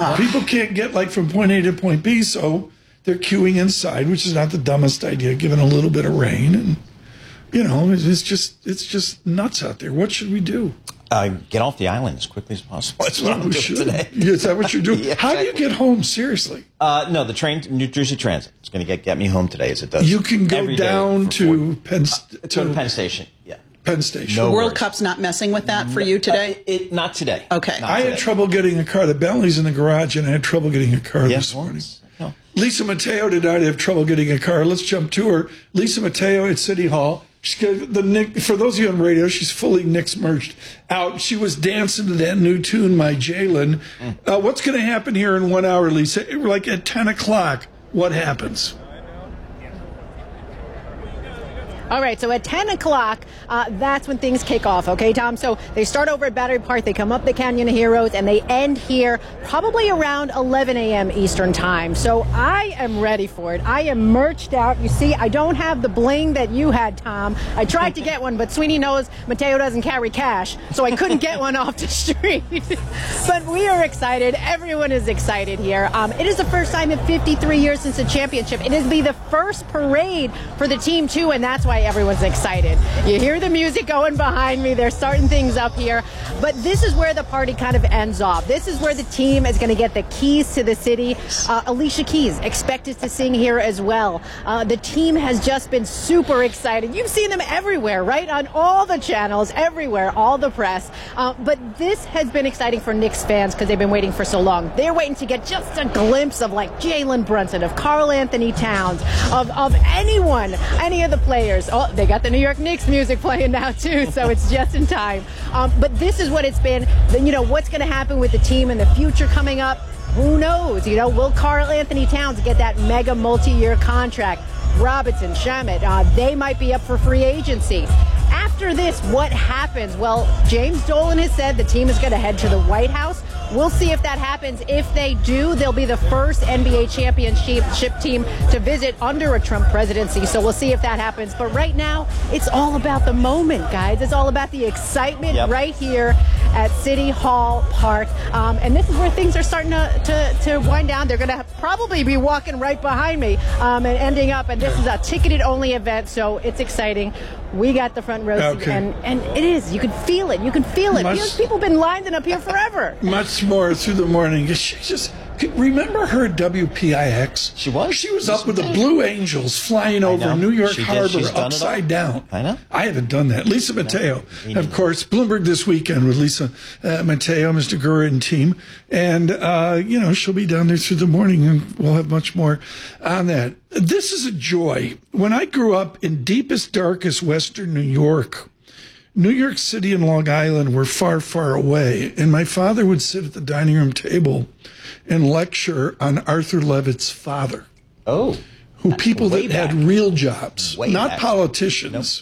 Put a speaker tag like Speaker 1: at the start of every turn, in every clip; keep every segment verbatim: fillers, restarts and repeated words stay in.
Speaker 1: Uh-huh.
Speaker 2: People can't get like from point A to point B, so they're queuing inside, which is not the dumbest idea, given a little bit of rain. And, you know, it's just it's just nuts out there. What should we do?
Speaker 3: Uh, get off the island as quickly as possible. That's what I'm doing
Speaker 2: should.
Speaker 3: today.
Speaker 2: Is that what you're doing?
Speaker 3: Yeah,
Speaker 2: How
Speaker 3: exactly.
Speaker 2: do you get home? Seriously?
Speaker 3: Uh, no, the train, New Jersey Transit. It's going to get get me home today, as it does.
Speaker 2: You can go
Speaker 3: every day
Speaker 2: down
Speaker 3: for
Speaker 2: to
Speaker 3: four-
Speaker 2: Penn,
Speaker 3: uh, to Penn Station. Yeah,
Speaker 2: Penn Station.
Speaker 3: No
Speaker 1: The World
Speaker 3: worries.
Speaker 1: Cup's not messing with that for you today?
Speaker 3: Uh, it, not today.
Speaker 1: Okay.
Speaker 3: Not
Speaker 2: I
Speaker 3: today.
Speaker 2: had trouble getting a car. The Bentley's in the garage, and I had trouble getting a car
Speaker 3: Yeah,
Speaker 2: this
Speaker 3: well,
Speaker 2: morning.
Speaker 3: no.
Speaker 2: Lisa Mateo did not have trouble getting a car. Let's jump to her. Lisa Mateo at City Hall. She's got the Nick. For those of you on radio, she's fully Knicks merged out. She was dancing to that new tune, My Jalen. Mm. Uh, what's going to happen here in one hour, Lisa? Like at ten o'clock, what happens?
Speaker 4: All right, so at ten o'clock, uh, that's when things kick off, okay, Tom? So they start over at Battery Park, they come up the Canyon of Heroes, and they end here probably around eleven a.m. Eastern Time. So I am ready for it. I am merched out. You see, I don't have the bling that you had, Tom. I tried to get one, but Sweeney knows Mateo doesn't carry cash, so I couldn't get one off the street. But we are excited. Everyone is excited here. Um, it is the first time in fifty-three years since the championship. It is be the first parade for the team, too, and that's why everyone's excited. You hear the music going behind me. They're starting things up here. But this is where the party kind of ends off. This is where the team is going to get the keys to the city. Uh, Alicia Keys expected to sing here as well. Uh, the team has just been super excited. You've seen them everywhere, right? On all the channels, everywhere, all the press. Uh, but this has been exciting for Knicks fans because they've been waiting for so long. They're waiting to get just a glimpse of like Jalen Brunson, of Karl Anthony Towns, of, of anyone, any of the players. Oh, they got the New York Knicks music playing now too, so it's just in time. Um, but this is what it's been. You know, what's going to happen with the team in the future coming up? Who knows? You know, will Karl Anthony Towns get that mega multi-year contract? Robinson, Shamet, uh, they might be up for free agency. After this, what happens? Well, James Dolan has said the team is going to head to the White House. We'll see if that happens. If they do, they'll be the first N B A championship team to visit under a Trump presidency. So we'll see if that happens. But right now, it's all about the moment, guys. It's all about the excitement
Speaker 3: Yep.
Speaker 4: right here at City Hall Park. Um, and this is where things are starting to, to, to wind down. They're going to probably be walking right behind me um, and ending up. And this is a ticketed-only event, so it's exciting. We got the front row seat,
Speaker 2: Okay.
Speaker 4: and, and it is. You can feel it. You can feel it.
Speaker 2: Much-
Speaker 4: Because people have been lining up here forever.
Speaker 2: Much more through the morning. She just remember her at W P I X.
Speaker 3: She was.
Speaker 2: She was up with the Blue Angels flying over
Speaker 3: know.
Speaker 2: New York
Speaker 3: She did.
Speaker 2: Harbor
Speaker 3: She's done it all.
Speaker 2: upside down.
Speaker 3: I know.
Speaker 2: I haven't done that. Lisa Mateo,
Speaker 3: Me
Speaker 2: of
Speaker 3: neither.
Speaker 2: course. Bloomberg this weekend with Lisa uh, Mateo, Mister Gura and team, and uh, you know she'll be down there through the morning, and we'll have much more on that. This is a joy. When I grew up in deepest, darkest Western New York, New York City and Long Island were far, far away, and my father would sit at the dining room table and lecture on Arthur Levitt's father,
Speaker 3: Oh.
Speaker 2: who people
Speaker 3: way
Speaker 2: that had
Speaker 3: back.
Speaker 2: real jobs,
Speaker 3: Way
Speaker 2: not
Speaker 3: back.
Speaker 2: politicians.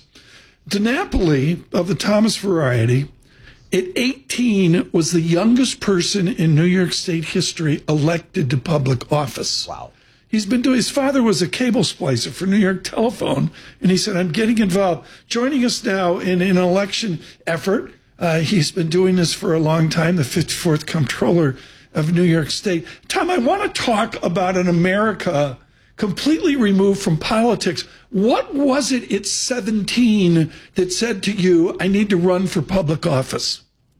Speaker 2: DiNapoli of the Thomas Variety, at eighteen, was the youngest person in New York State history elected to public office.
Speaker 3: Wow.
Speaker 2: He's been doing, his father was a cable splicer for New York Telephone, and he said, I'm getting involved. Joining us now in, in an election effort, uh, he's been doing this for a long time, the fifty-fourth comptroller of New York State. Tom, I want to talk about an America completely removed from politics. What was it at seventeen that said to you, I need to run for public office?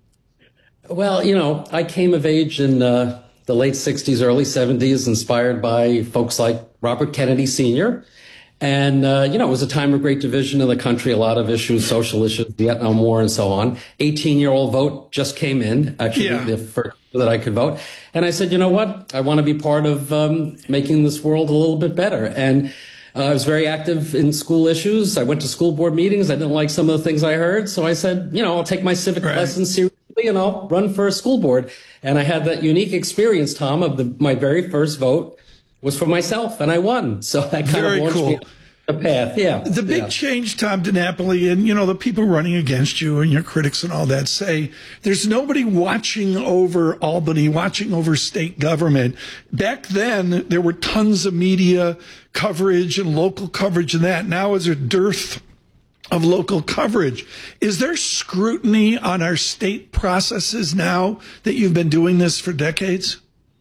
Speaker 5: Well, you know, I came of age in uh, the late sixties, early seventies, inspired by folks like Robert Kennedy Senior And, uh, you know, it was a time of great division in the country, a lot of issues, social issues, Vietnam War and so on. eighteen-year-old vote just came in, actually
Speaker 2: Yeah.
Speaker 5: the first that I could vote. And I said, you know what? I want to be part of um, making this world a little bit better. And uh, I was very active in school issues. I went to school board meetings. I didn't like some of the things I heard. So I said, you know, I'll take my civic
Speaker 2: Right.
Speaker 5: lessons seriously and I'll run for a school board. And I had that unique experience, Tom, of the, my very first vote was for myself, and I won. So that kind
Speaker 2: Very
Speaker 5: of launched
Speaker 2: cool.
Speaker 5: me on the path. Yeah.
Speaker 2: The big
Speaker 5: yeah.
Speaker 2: change, Tom DiNapoli, and, you know, the people running against you and your critics and all that say there's nobody watching over Albany, watching over state government. Back then, there were tons of media coverage and local coverage and that. Now is a dearth of local coverage. Is there scrutiny on our state processes now that you've been doing this for decades?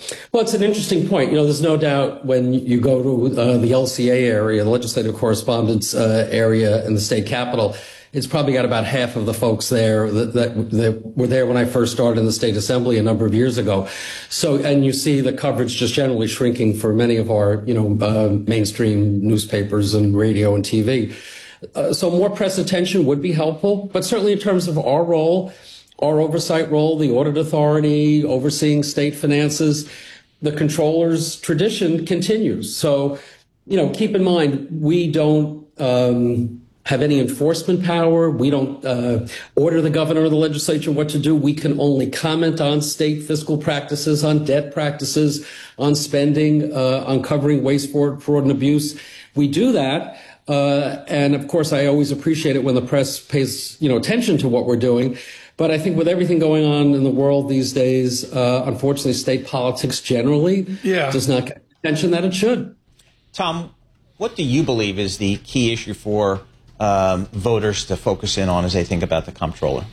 Speaker 5: Well, it's an interesting point. You know, there's no doubt when you go to uh, the L C A area, the Legislative Correspondence uh, area in the state capitol, it's probably got about half of the folks there that, that, that were there when I first started in the state assembly a number of years ago. So, and you see the coverage just generally shrinking for many of our, you know, uh, mainstream newspapers and radio and T V. Uh, so more press attention would be helpful, but certainly in terms of our role, our oversight role, the audit authority, overseeing state finances, the controller's tradition continues. So, you know, keep in mind, we don't, um, have any enforcement power. We don't uh, order the governor or the legislature what to do. We can only comment on state fiscal practices, on debt practices, on spending, uh, on covering waste, fraud, fraud, and abuse. We do that. Uh, and of course, I always appreciate it when the press pays, you know, attention to what we're doing. But I think with everything going on in the world these days, uh, unfortunately, state politics generally
Speaker 2: yeah.
Speaker 5: does not get the attention that it should.
Speaker 3: Tom, what do you believe is the key issue for Um, voters to focus in on as they think about the comptroller?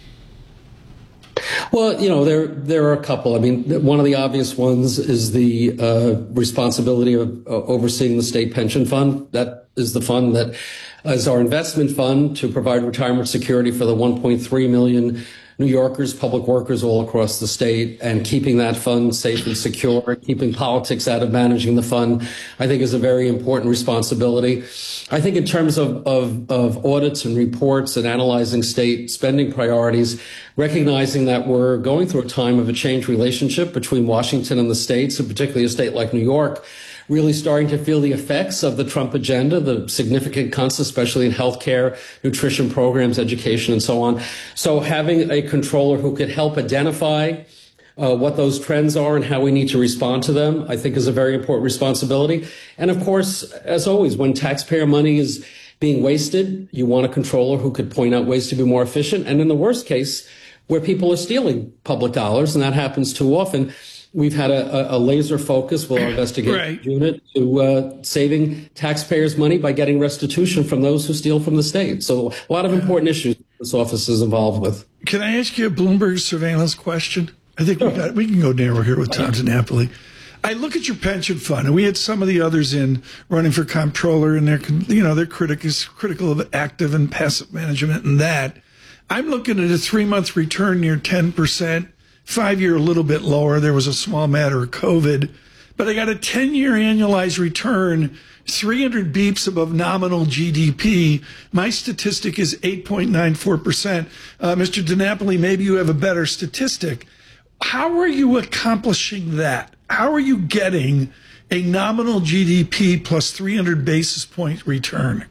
Speaker 5: Well, you know, there there are a couple. I mean, one of the obvious ones is the uh, responsibility of uh, overseeing the state pension fund. That is the fund that is our investment fund to provide retirement security for the one point three million New Yorkers, public workers all across the state, and keeping that fund safe and secure, keeping politics out of managing the fund, I think is a very important responsibility. I think in terms of, of, of audits and reports and analyzing state spending priorities, recognizing that we're going through a time of a changed relationship between Washington and the states, and particularly a state like New York, really starting to feel the effects of the Trump agenda, the significant cuts, especially in healthcare, nutrition programs, education, and so on. So having a controller who could help identify uh, what those trends are and how we need to respond to them, I think is a very important responsibility. And of course, as always, when taxpayer money is being wasted, you want a controller who could point out ways to be more efficient. And in the worst case, where people are stealing public dollars, and that happens too often, we've had a, a laser focus with our investigation
Speaker 2: right.
Speaker 5: unit to uh, saving taxpayers' money by getting restitution from those who steal from the state. So a lot of important issues this office is involved with.
Speaker 2: Can I ask you a Bloomberg surveillance question? I think we got we can go narrow here with Tom DiNapoli. I look at your pension fund, and we had some of the others in running for comptroller, and they're you know they're critical critical of active and passive management and that. I'm looking at a three month return near ten percent. Five year a little bit lower. There was a small matter of COVID, but I got a ten year annualized return, three hundred beeps above nominal G D P. My statistic is eight point nine four percent. Uh, Mister DiNapoli, maybe you have a better statistic. How are you accomplishing that? How are you getting a nominal G D P plus three hundred basis point return?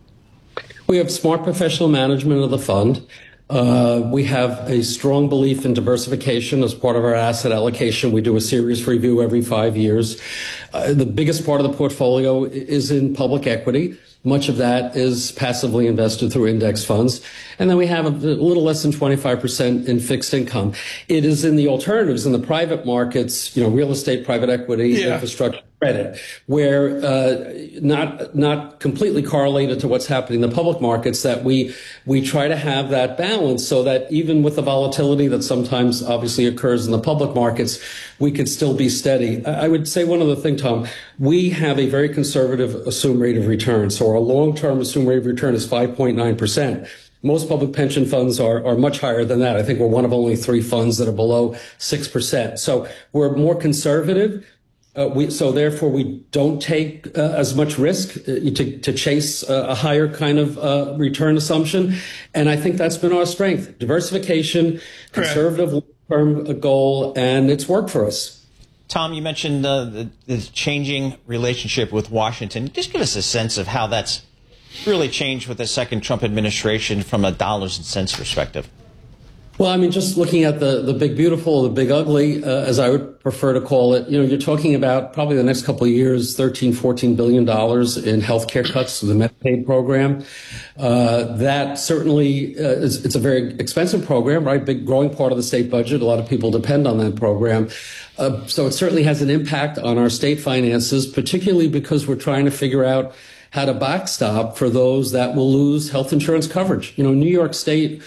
Speaker 5: We have smart professional management of the fund. Uh, we have a strong belief in diversification as part of our asset allocation. We do a serious review every five years. Uh, the biggest part of the portfolio is in public equity. Much of that is passively invested through index funds. And then we have a little less than twenty-five percent in fixed income. It is in the alternatives, in the private markets, you know, real estate, private equity, yeah. infrastructure, credit, where uh, not not completely correlated to what's happening in the public markets, that we we try to have that balance so that even with the volatility that sometimes obviously occurs in the public markets, we could still be steady. I would say one other thing, Tom. We have a very conservative assumed rate of return. So our long-term assumed rate of return is five point nine percent. Most public pension funds are, are much higher than that. I think we're one of only three funds that are below six percent. So we're more conservative. Uh, we, so therefore, we don't take uh, as much risk uh, to, to chase uh, a higher kind of uh, return assumption. And I think that's been our strength. Diversification, conservative long-term goal, and it's worked for us.
Speaker 3: Tom, you mentioned uh, the, the changing relationship with Washington. Just give us a sense of how that's really changed with the second Trump administration from a dollars and cents perspective.
Speaker 5: Well, I mean, just looking at the, the big beautiful, the big ugly, uh, as I would prefer to call it, you know, you're talking about probably the next couple of years, thirteen, fourteen billion dollars in healthcare cuts to the Medicaid program. Uh, that certainly uh, is, it's a very expensive program, right? Big growing part of the state budget. A lot of people depend on that program. Uh, so it certainly has an impact on our state finances, particularly because we're trying to figure out how to backstop for those that will lose health insurance coverage. You know, New York State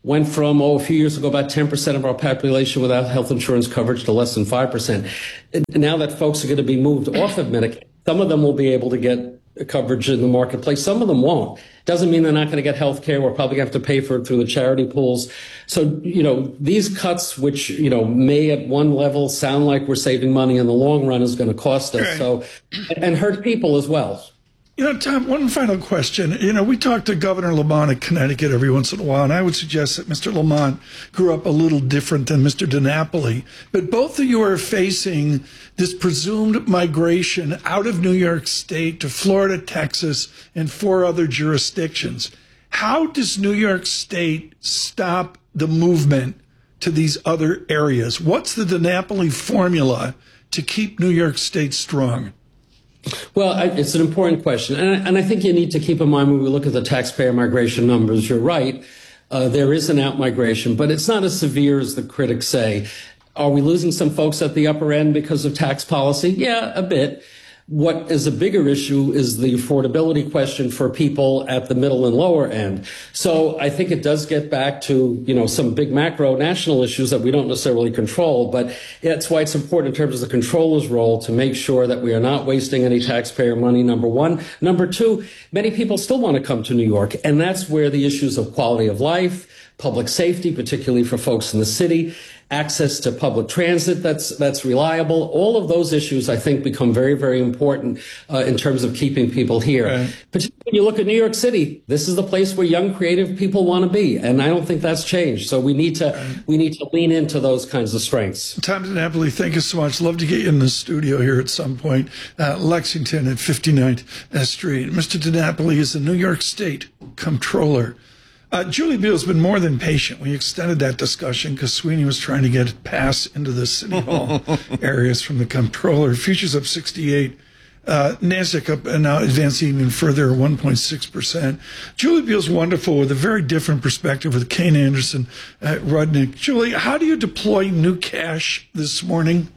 Speaker 5: went from, oh, a few years ago, about ten percent of our population without health insurance coverage to less than five percent. And now that folks are going to be moved off of Medicare, some of them will be able to get coverage in the marketplace. Some of them won't. Doesn't mean they're not going to get health care. We're probably going to have to pay for it through the charity pools. So, you know, these cuts, which, you know, may at one level sound like we're saving money, in the long run is going to cost us. So, and hurt people as well.
Speaker 2: You know, Tom, one final question. You know, we talk to Governor Lamont of Connecticut every once in a while, and I would suggest that Mister Lamont grew up a little different than Mister DiNapoli. But both of you are facing this presumed migration out of New York State to Florida, Texas, and four other jurisdictions. How does New York State stop the movement to these other areas? What's the DiNapoli formula to keep New York State strong?
Speaker 5: Well, I, it's an important question. And I, and I think you need to keep in mind when we look at the taxpayer migration numbers, you're right. Uh, there is an out-migration, but it's not as severe as the critics say. Are we losing some folks at the upper end because of tax policy? Yeah, a bit. What is a bigger issue is the affordability question for people at the middle and lower end. So I think it does get back to, you know, some big macro national issues that we don't necessarily control, but that's why it's important in terms of the controller's role to make sure that we are not wasting any taxpayer money, number one. Number two, many people still want to come to New York, and that's where the issues of quality of life, public safety, particularly for folks in the city, access to public transit that's that's reliable. All of those issues, I think, become very, very important uh, in terms of keeping people here. Right. Particularly when you look at New York City, this is the place where young, creative people want to be, and I don't think that's changed. So we need to right. we need to lean into those kinds of strengths.
Speaker 2: Tom DiNapoli, thank you so much. Love to get you in the studio here at some point. Uh, Lexington at fifty-ninth Street. Mister DiNapoli is the New York State Comptroller. Uh, Julie Biel's been more than patient. We extended that discussion because Sweeney was trying to get pass into the City Hall areas from the comptroller. Futures up sixty-eight. Uh, NASDAQ up and now advancing even further, one point six percent. Julie Biel's wonderful with a very different perspective with Kane Anderson at Rudnick. Julie, how do you deploy new cash this morning?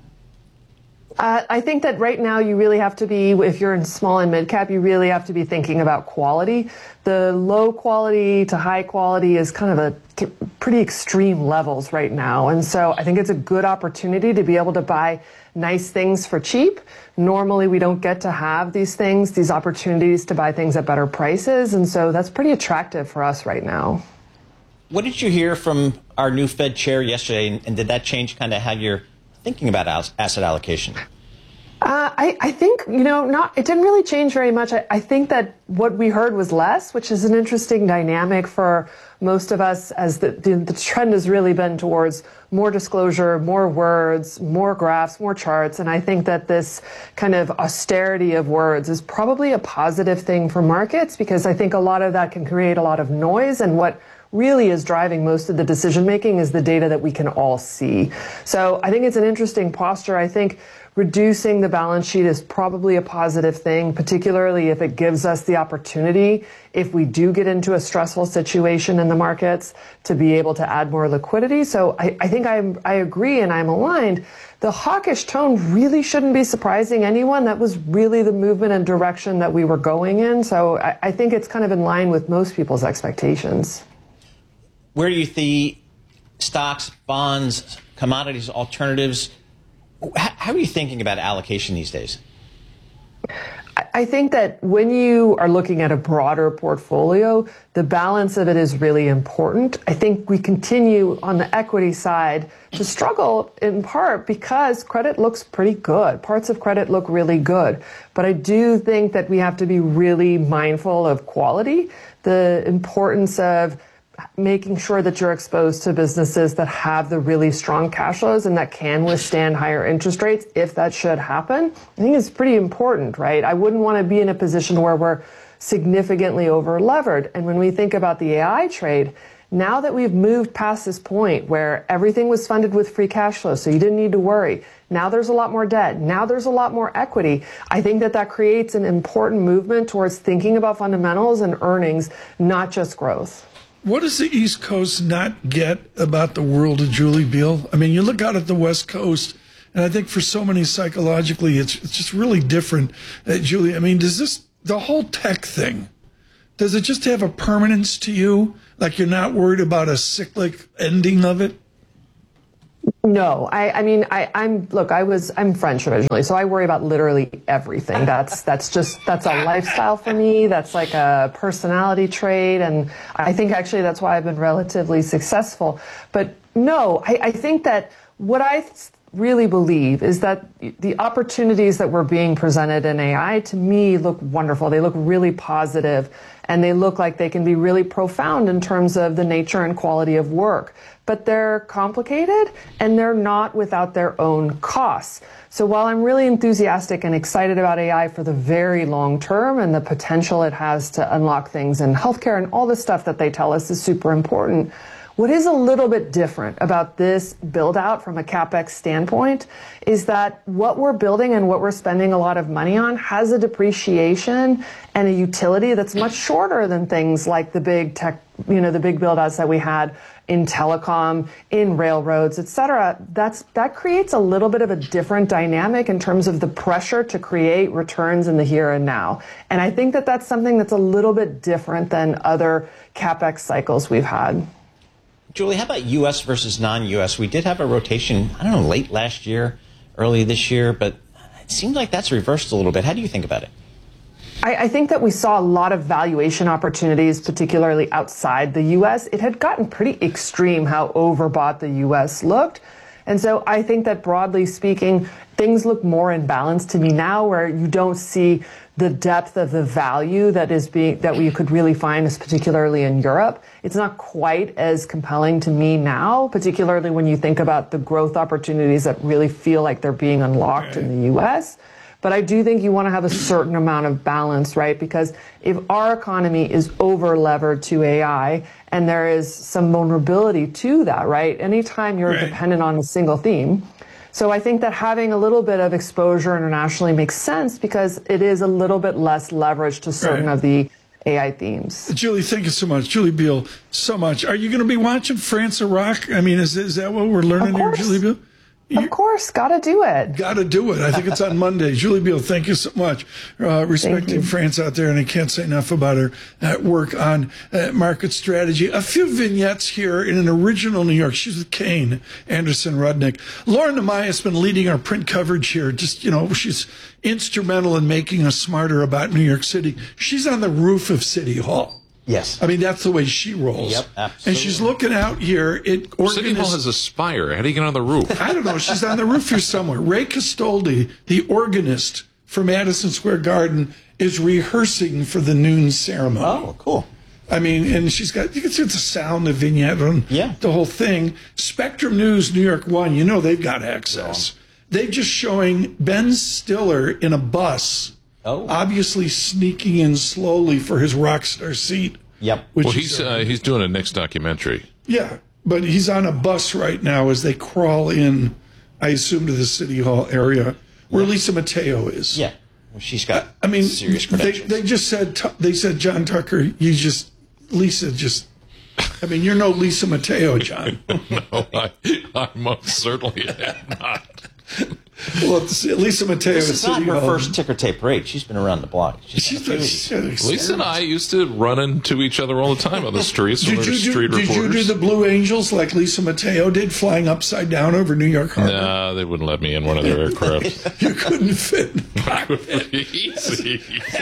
Speaker 6: Uh, I think that right now you really have to be, if you're in small and mid cap, you really have to be thinking about quality. The low quality to high quality is kind of a pretty extreme levels right now. And so I think it's a good opportunity to be able to buy nice things for cheap. Normally we don't get to have these things, these opportunities to buy things at better prices. And so that's pretty attractive for us right now.
Speaker 3: What did you hear from our new Fed chair yesterday? And did that change kind of how you're thinking about asset allocation?
Speaker 6: Uh, I, I think, you know, not, it didn't really change very much. I, I think that what we heard was less, which is an interesting dynamic for most of us, as the, the, the trend has really been towards more disclosure, more words, more graphs, more charts. And I think that this kind of austerity of words is probably a positive thing for markets, because I think a lot of that can create a lot of noise, and what really is driving most of the decision making is the data that we can all see. So I think it's an interesting posture. I think reducing the balance sheet is probably a positive thing, particularly if it gives us the opportunity, if we do get into a stressful situation in the markets, to be able to add more liquidity. So I, I think I'm, I agree and I'm aligned. The hawkish tone really shouldn't be surprising anyone. That was really the movement and direction that we were going in. So I, I think it's kind of in line with most people's expectations.
Speaker 3: Where do you see stocks, bonds, commodities, alternatives? How are you thinking about allocation these days?
Speaker 6: I think that when you are looking at a broader portfolio, the balance of it is really important. I think we continue on the equity side to struggle in part because credit looks pretty good. Parts of credit look really good. But I do think that we have to be really mindful of quality, the importance of making sure that you're exposed to businesses that have the really strong cash flows and that can withstand higher interest rates if that should happen. I think it's pretty important, right? I wouldn't want to be in a position where we're significantly over levered. And when we think about the A I trade, now that we've moved past this point where everything was funded with free cash flow, so you didn't need to worry. Now there's a lot more debt. Now there's a lot more equity. I think that that creates an important movement towards thinking about fundamentals and earnings, not just growth.
Speaker 2: What does the East Coast not get about the world of Julie Biel? I mean, you look out at the West Coast, and I think for so many psychologically, it's, it's just really different. Uh, Julie, I mean, does this, the whole tech thing, does it just have a permanence to you? Like you're not worried about a cyclic ending of it?
Speaker 6: No, I, I mean, I, I'm, look, I was, I'm French originally, so I worry about literally everything. That's, that's just, that's a lifestyle for me. That's like a personality trait. And I think actually that's why I've been relatively successful. But no, I, I think that what I really believe is that the opportunities that were being presented in A I to me look wonderful. They look really positive, and they look like they can be really profound in terms of the nature and quality of work. But they're complicated, and they're not without their own costs. So while I'm really enthusiastic and excited about A I for the very long term and the potential it has to unlock things in healthcare and all the stuff that they tell us is super important, what is a little bit different about this build out from a CapEx standpoint is that what we're building and what we're spending a lot of money on has a depreciation and a utility that's much shorter than things like the big tech, you know, the big build outs that we had in telecom, in railroads, et cetera. That's, that creates a little bit of a different dynamic in terms of the pressure to create returns in the here and now. And I think that that's something that's a little bit different than other CapEx cycles we've had.
Speaker 3: Julie, how about U S versus non-U S? We did have a rotation, I don't know, late last year, early this year, but it seems like that's reversed a little bit. How do you think about it?
Speaker 6: I, I think that we saw a lot of valuation opportunities, particularly outside the U S. It had gotten pretty extreme how overbought the U S looked. And so I think that broadly speaking, things look more in balance to me now, where you don't see the depth of the value that is being, that we could really find, is particularly in Europe. It's not quite as compelling to me now, particularly when you think about the growth opportunities that really feel like they're being unlocked in the U S. But I do think you want to have a certain amount of balance, right? Because if our economy is over-levered to A I, and there is some vulnerability to that, right? Anytime you're right. dependent on a single theme. So I think that having a little bit of exposure internationally makes sense because it is a little bit less leverage to certain right. of the A I themes.
Speaker 2: Julie, thank you so much. Julie Biel, so much. Are you going to be watching France Iraq? I mean, is, is that what we're learning here, Julie Biel?
Speaker 6: You, of course, gotta do it.
Speaker 2: Gotta do it. I think it's on Monday. Julie Biel, thank you so much. Uh, respecting France out there, and I can't say enough about her uh, work on uh, market strategy. A few vignettes here in an original New York. She's with Kane Anderson Rudnick. Lauren Nemaya has been leading our print coverage here. Just, you know, she's instrumental in making us smarter about New York City. She's on the roof of City Hall.
Speaker 3: Yes.
Speaker 2: I mean, that's the way she rolls.
Speaker 3: Yep, absolutely.
Speaker 2: And she's looking out here. It
Speaker 7: City Hall has a spire. How do you get on the roof?
Speaker 2: I don't know. She's on the roof here somewhere. Ray Castoldi, the organist for Madison Square Garden, is rehearsing for the noon ceremony.
Speaker 3: Oh, cool.
Speaker 2: I mean, and she's got, you can see it's a sound, the vignette, on
Speaker 3: yeah.
Speaker 2: the whole thing. Spectrum News, New York One, you know they've got access. Yeah. They're just showing Ben Stiller in a bus.
Speaker 3: Oh.
Speaker 2: Obviously sneaking in slowly for his rock star seat.
Speaker 3: Yep.
Speaker 7: Which well, he's uh, he's doing a next documentary.
Speaker 2: Yeah, but he's on a bus right now as they crawl in, I assume, to the City Hall area where yeah. Lisa Mateo is.
Speaker 3: Yeah, well, she's got. I,
Speaker 2: I mean,
Speaker 3: serious credentials.
Speaker 2: They, they just said they said John Tucker. You just Lisa just. I mean, you're no Lisa Mateo, John.
Speaker 7: No, I, I most certainly am not.
Speaker 2: Well, Lisa Mateo
Speaker 3: this
Speaker 2: is
Speaker 3: not her
Speaker 2: home.
Speaker 3: first ticker tape parade. She's been around the block. She's
Speaker 2: She's been, she's
Speaker 7: Lisa and I used to run into each other all the time on the streets.
Speaker 2: Did, you do,
Speaker 7: street
Speaker 2: did you do the Blue Angels like Lisa Mateo did, flying upside down over New York Harbor?
Speaker 7: No, they wouldn't let me in one of their aircraft.
Speaker 2: You couldn't fit in the cockpit.
Speaker 7: Easy.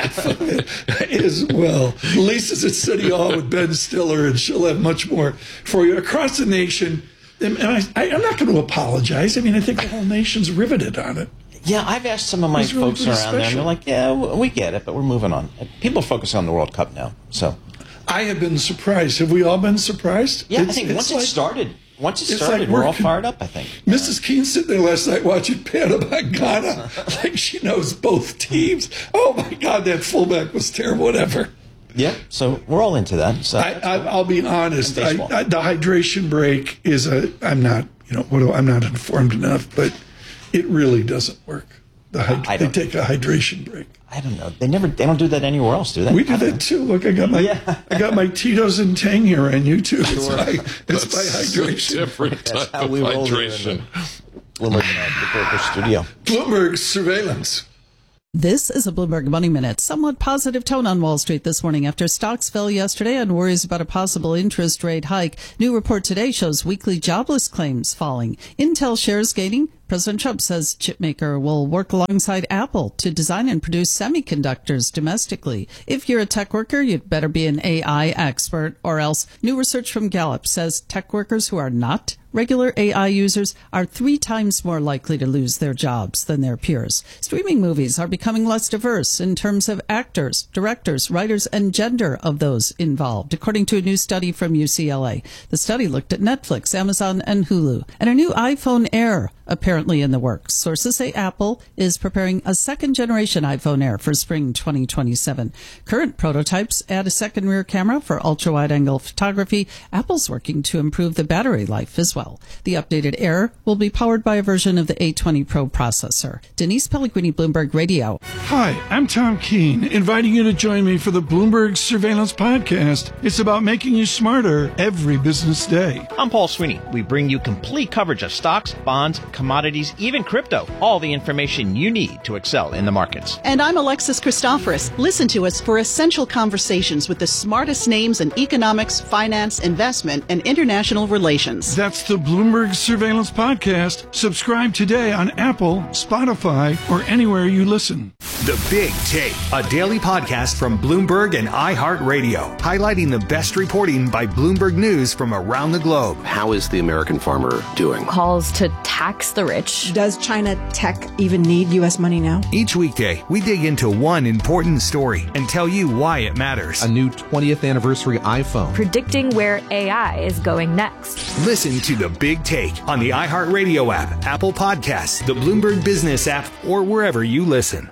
Speaker 2: As well. Lisa's at City Hall with Ben Stiller, and she'll have much more for you. Across the nation, and I, I, I'm not going to apologize. I mean, I think the whole nation's riveted on it.
Speaker 3: Yeah, I've asked some of my
Speaker 2: really
Speaker 3: folks around
Speaker 2: special.
Speaker 3: there, and they're like, yeah, we get it, but we're moving on. People focus on the World Cup now, so.
Speaker 2: I have been surprised. Have we all been surprised?
Speaker 3: Yeah,
Speaker 2: it's,
Speaker 3: I think once
Speaker 2: like,
Speaker 3: it started, once it
Speaker 2: it's
Speaker 3: started,
Speaker 2: like
Speaker 3: we're all
Speaker 2: con-
Speaker 3: fired up, I think.
Speaker 2: Missus Keene sitting there last night watching Panama Ghana like she knows both teams. Oh, my God, that fullback was terrible, whatever.
Speaker 3: Yeah, so we're all into that. So
Speaker 2: I, I, I'll be honest. I, I, the hydration break is a. I'm not. You know. What do, I'm not informed enough, but it really doesn't work. The hyd- they take a hydration break.
Speaker 3: I don't know. They never. They don't do that anywhere else, do they?
Speaker 2: We do that know. too. Look, I got my. Yeah. I got my Tito's and Tang here on YouTube. Sure. It's my. It's my hydration.
Speaker 7: Different type of hydration.
Speaker 3: Bloomberg uh, the Bloomberg studio.
Speaker 2: Bloomberg surveillance.
Speaker 8: This is a Bloomberg Money Minute. Somewhat positive tone on Wall Street this morning after stocks fell yesterday on worries about a possible interest rate hike. New report today shows weekly jobless claims falling. Intel shares gaining. President Trump says chipmaker will work alongside Apple to design and produce semiconductors domestically. If you're a tech worker, you'd better be an A I expert, or else. New research from Gallup says tech workers who are not regular A I users are three times more likely to lose their jobs than their peers. Streaming movies are becoming less diverse in terms of actors, directors, writers, and gender of those involved, according to a new study from U C L A. The study looked at Netflix, Amazon, and Hulu, and a new iPhone Air apparently in the works. Sources say Apple is preparing a second-generation iPhone Air for spring twenty twenty-seven. Current prototypes add a second rear camera for ultra-wide-angle photography. Apple's working to improve the battery life as well. The updated Air will be powered by a version of the A twenty Pro processor. Denise Pellegrini, Bloomberg Radio.
Speaker 2: Hi, I'm Tom Keene, inviting you to join me for the Bloomberg Surveillance Podcast. It's about making you smarter every business day.
Speaker 3: I'm Paul Sweeney. We bring you complete coverage of stocks, bonds, commodities, even crypto. All the information you need to excel in the markets.
Speaker 1: And I'm Alexis Christoforous. Listen to us for essential conversations with the smartest names in economics, finance, investment, and international relations.
Speaker 2: That's the Bloomberg Surveillance Podcast. Subscribe today on Apple, Spotify, or anywhere you listen.
Speaker 9: The Big Take, a daily podcast from Bloomberg and iHeartRadio, highlighting the best reporting by Bloomberg News from around the globe.
Speaker 10: How is the American farmer doing?
Speaker 11: Calls to tax the rich.
Speaker 12: Does China tech even need U S money now?
Speaker 9: Each weekday, we dig into one important story and tell you why it matters.
Speaker 13: A new twentieth anniversary iPhone.
Speaker 11: Predicting where A I is going next.
Speaker 9: Listen to The Big Take on the iHeartRadio app, Apple Podcasts, the Bloomberg Business app, or wherever you listen.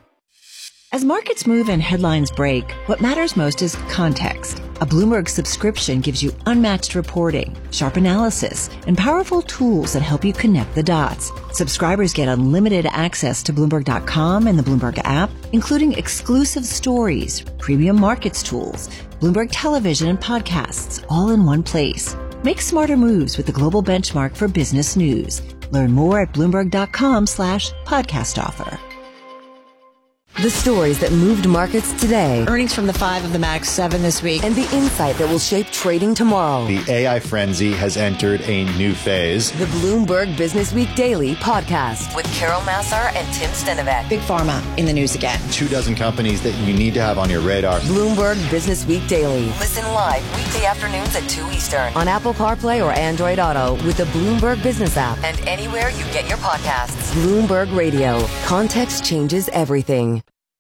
Speaker 14: As markets move and headlines break, what matters most is context. A Bloomberg subscription gives you unmatched reporting, sharp analysis, and powerful tools that help you connect the dots. Subscribers get unlimited access to Bloomberg dot com and the Bloomberg app, including exclusive stories, premium markets tools, Bloomberg television, and podcasts, all in one place. Make smarter moves with the global benchmark for business news. Learn more at Bloomberg dot com slash podcast offer.
Speaker 15: The stories that moved markets today.
Speaker 16: Earnings from the five of the Max seven this week.
Speaker 15: And the insight that will shape trading tomorrow.
Speaker 17: The A I frenzy has entered a new phase.
Speaker 15: The Bloomberg Business Week Daily podcast with Carol Massar and Tim Stenovec.
Speaker 16: Big Pharma in the news again.
Speaker 17: Two dozen companies that you need to have on your radar.
Speaker 15: Bloomberg Business Week Daily. Listen live weekday afternoons at two Eastern on Apple CarPlay or Android Auto with the Bloomberg Business app and anywhere you get your podcasts. Bloomberg Radio. Context changes everything.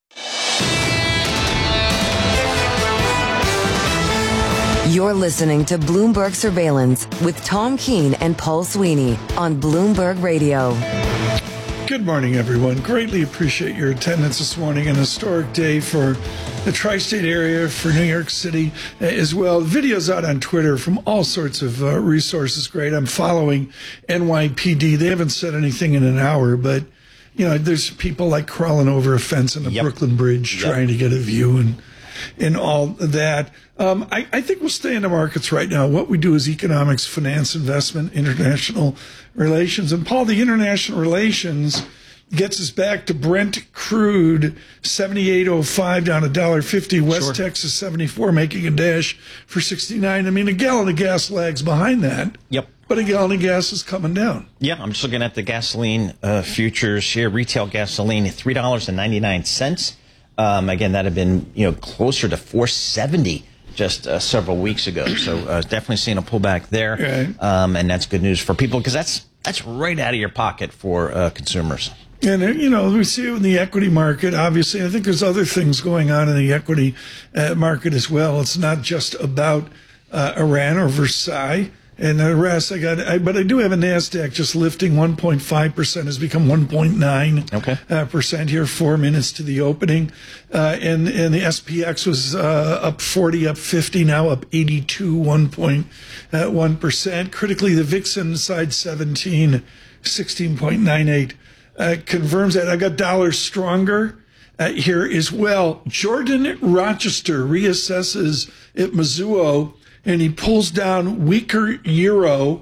Speaker 15: You're listening to Bloomberg Surveillance with Tom Keene and Paul Sweeney on Bloomberg Radio.
Speaker 2: Good morning, everyone. Greatly appreciate your attendance this morning. An historic day for the tri-state area, for New York City as well. Videos out on Twitter from all sorts of uh, resources. Great. I'm following N Y P D. They haven't said anything in an hour, but you know, there's people like crawling over a fence on the yep. Brooklyn Bridge yep. trying to get a view and and all that. Um, I, I think we'll stay in the markets right now. What we do is economics, finance, investment, international relations. And Paul, the international relations gets us back to Brent crude, seventy-eight oh five down a dollar fifty. West sure. Texas seventy-four, making a dash for sixty-nine. I mean, a gallon of gas lags behind that.
Speaker 3: Yep.
Speaker 2: But a gallon of gas is coming down.
Speaker 3: Yeah, I'm just looking at the gasoline uh, futures here. Retail gasoline, three dollars and ninety-nine cents. Um, again, that had been you know closer to four seventy just uh, several weeks ago. So uh, definitely seeing a pullback there,
Speaker 2: right.
Speaker 3: um, and that's good news for people because that's that's right out of your pocket for uh, consumers.
Speaker 2: And, you know, we see it in the equity market, obviously. I think there's other things going on in the equity uh, market as well. It's not just about uh, Iran or Versailles and the rest. I got, I, but I do have a NASDAQ just lifting one point five percent, has become one point nine
Speaker 3: okay.
Speaker 2: uh, percent here, four minutes to the opening. Uh, and, and the S P X was uh, up forty, up fifty, now up eighty-two, one point one percent. Critically, the V I X inside seventeen, sixteen point nine eight. Uh, confirms that. I got dollars stronger uh, here as well. Jordan Rochester reassesses at Mizuho, and he pulls down weaker euro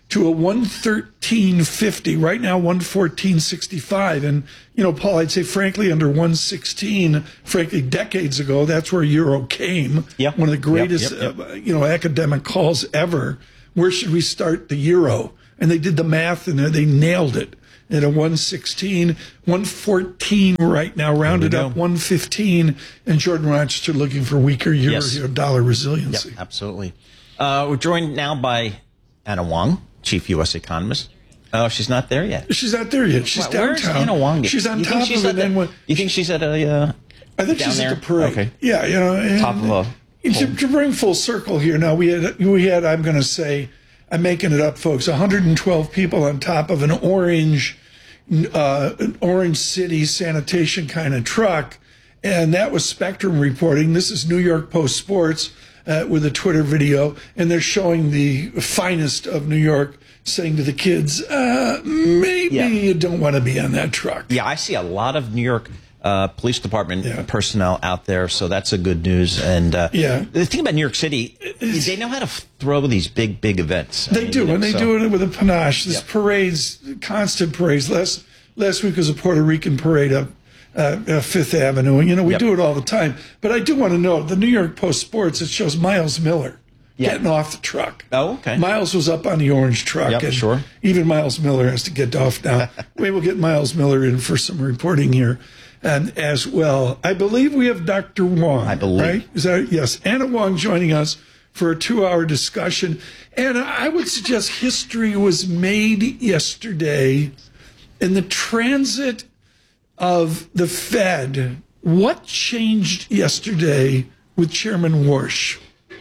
Speaker 2: to a one thirteen fifty. Right now, one fourteen sixty-five. And, you know, Paul, I'd say, frankly, under one sixteen, frankly, decades ago, that's where euro came.
Speaker 3: Yep.
Speaker 2: One of the greatest,
Speaker 3: yep, yep, yep.
Speaker 2: Uh, you know, academic calls ever. Where should we start the euro? And they did the math, and they nailed it. At a one sixteen, one fourteen right now, rounded up one fifteen, and Jordan Rochester looking for weaker euro,
Speaker 3: Yes.
Speaker 2: euro dollar resiliency.
Speaker 3: Yep, absolutely. Uh, we're joined now by Anna Wong, chief U S economist. Oh, she's not there yet.
Speaker 2: She's not there yet. She's
Speaker 3: Well,
Speaker 2: downtown.
Speaker 3: Where's Anna Wong?
Speaker 2: She's on
Speaker 3: You think
Speaker 2: top
Speaker 3: she's
Speaker 2: of
Speaker 3: at
Speaker 2: it. And
Speaker 3: the-
Speaker 2: when,
Speaker 3: you think she's at a uh,
Speaker 2: I think
Speaker 3: down
Speaker 2: she's
Speaker 3: there?
Speaker 2: at the parade.
Speaker 3: Okay.
Speaker 2: Yeah, you know, and,
Speaker 3: Top of a
Speaker 2: to, to bring full circle here. Now we had we had I'm going to say I'm making it up, folks. one hundred twelve people on top of an orange, uh, an Orange City sanitation kind of truck, and that was Spectrum reporting. This is New York Post Sports uh, with a Twitter video, and they're showing the finest of New York, saying to the kids, uh, maybe
Speaker 3: Yeah.
Speaker 2: you don't want to be on that truck.
Speaker 3: Yeah, I see a lot of New York uh, Police Department
Speaker 2: Yeah.
Speaker 3: personnel out there, so that's a good news. And uh,
Speaker 2: Yeah.
Speaker 3: the thing about New York City, they know how to throw these big, big events. I
Speaker 2: They
Speaker 3: mean,
Speaker 2: do, and they
Speaker 3: so-
Speaker 2: do it with a panache. This
Speaker 3: Yep.
Speaker 2: parades, constant parades. Last last week was a Puerto Rican parade up uh, uh, Fifth Avenue, and you know we
Speaker 3: Yep.
Speaker 2: do it all the time. But I do want to know the New York Post Sports. It shows Miles Miller
Speaker 3: Yeah.
Speaker 2: getting off the truck.
Speaker 3: Oh, okay.
Speaker 2: Miles was up on the orange truck,
Speaker 3: Yep,
Speaker 2: and
Speaker 3: sure.
Speaker 2: even Miles Miller has to get off now. Maybe we'll get Miles Miller in for some reporting here, and as well. I believe we have Doctor Wong.
Speaker 3: I believe.
Speaker 2: Right? Is that yes? Anna Wong joining us for a two-hour discussion. And I would suggest history was made yesterday in the transit of the Fed. What changed yesterday with Chairman Warsh?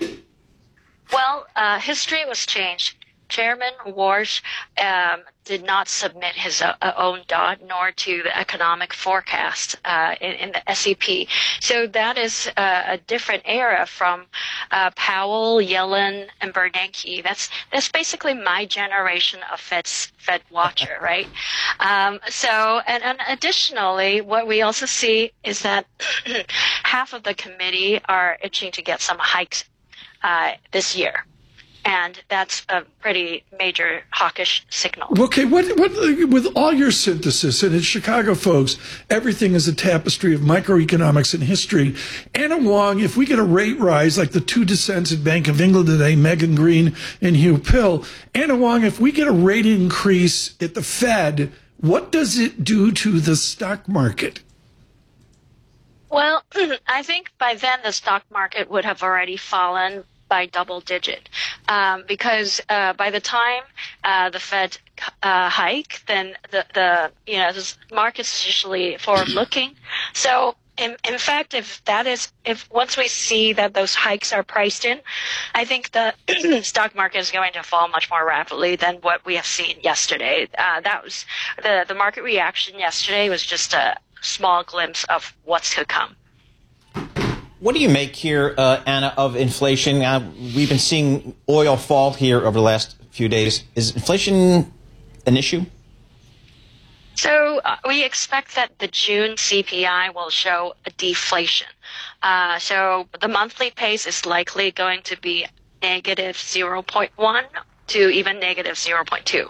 Speaker 18: Well, uh, history was changed. Chairman Warsh um, did not submit his uh, own D O T nor to the economic forecast uh, in, in the S E P. So that is uh, a different era from uh, Powell, Yellen, and Bernanke. That's that's basically my generation of Fed's, Fed watcher, right? Um, so, and, and additionally, what we also see is that half of the committee are itching to get some hikes uh, this year. And that's a pretty major hawkish signal.
Speaker 2: Okay, what, what, with all your synthesis, and it's Chicago, folks, everything is a tapestry of microeconomics and history. Anna Wong, if we get a rate rise like the two dissents at Bank of England today, Megan Green and Hugh Pill, Anna Wong, if we get a rate increase at the Fed, what does it do to the stock market?
Speaker 18: Well, I think by then the stock market would have already fallen by double digit, um, because uh, by the time uh, the Fed uh, hike, then the, the you know the market's usually forward looking. So in, in fact, if that is if once we see that those hikes are priced in, I think the stock market is going to fall much more rapidly than what we have seen yesterday. Uh, that was the the market reaction yesterday was just a small glimpse of what's to come.
Speaker 3: What do you make here, uh, Anna, of inflation? Uh, we've been seeing oil fall here over the last few days. Is inflation an issue?
Speaker 18: So uh, we expect that the June C P I will show a deflation. Uh, so the monthly pace is likely going to be negative zero point one to even negative zero point two.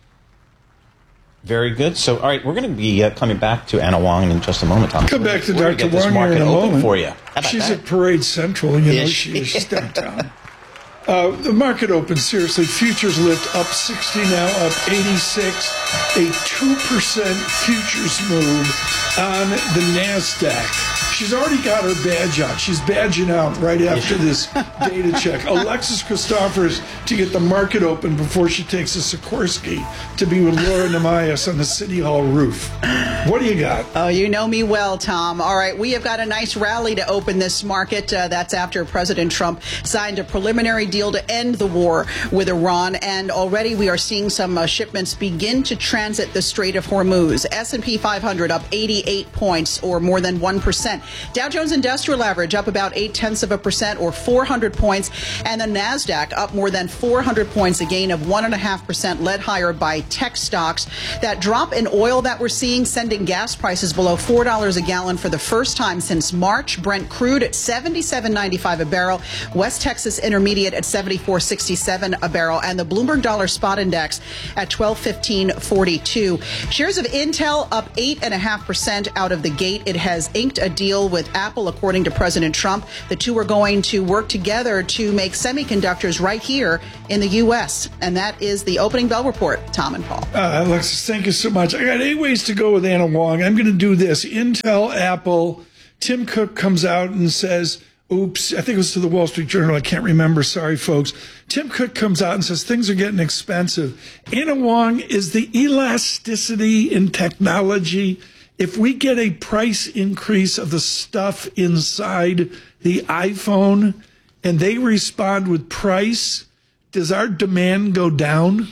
Speaker 3: Very good. So, all right, we're going to be uh, coming back to Anna Wong in just a moment, Tom.
Speaker 2: Come back to
Speaker 3: We're gonna
Speaker 2: Doctor
Speaker 3: get this
Speaker 2: Wong here
Speaker 3: market
Speaker 2: in a
Speaker 3: open
Speaker 2: moment.
Speaker 3: for you. How about
Speaker 2: She's
Speaker 3: that?
Speaker 2: at Parade Central. You know,
Speaker 3: Is
Speaker 2: she
Speaker 3: she?
Speaker 2: is. She's downtown. Uh, the market open, seriously. Futures lift up sixty now, up eighty-six. A two percent futures move on the NASDAQ. She's already got her badge out. She's badging out right after this data check. Alexis Christophers to get the market open before she takes a Sikorsky to be with Laura Namias on the City Hall roof. What do you got?
Speaker 1: Oh, you know me well, Tom. All right, we have got a nice rally to open this market. Uh, that's after President Trump signed a preliminary deal to end the war with Iran. And already we are seeing some uh, shipments begin to transit the Strait of Hormuz. S and P five hundred up eighty-eight points or more than one percent. Dow Jones Industrial Average up about eight tenths of a percent or four hundred points. And the NASDAQ up more than four hundred points, a gain of one point five percent, led higher by tech stocks. That drop in oil that we're seeing sending gas prices below four dollars a gallon for the first time since March. Brent crude at seventy-seven ninety-five a barrel. West Texas Intermediate at seventy-four sixty-seven a barrel. And the Bloomberg Dollar Spot Index at twelve fifteen forty-two. Shares of Intel up eight point five percent out of the gate. It has inked a deal with Apple, according to President Trump. The two are going to work together to make semiconductors right here in the U S. And that is the opening bell report. Tom and Paul.
Speaker 2: Uh, Alexis, thank you so much. I got eight ways to go with Anna Wong. I'm going to do this. Intel, Apple. Tim Cook comes out and says, oops, I think it was to the Wall Street Journal. I can't remember. Sorry, folks. Tim Cook comes out and says things are getting expensive. Anna Wong, is the elasticity in technology, if we get a price increase of the stuff inside the iPhone and they respond with price, does our demand go down?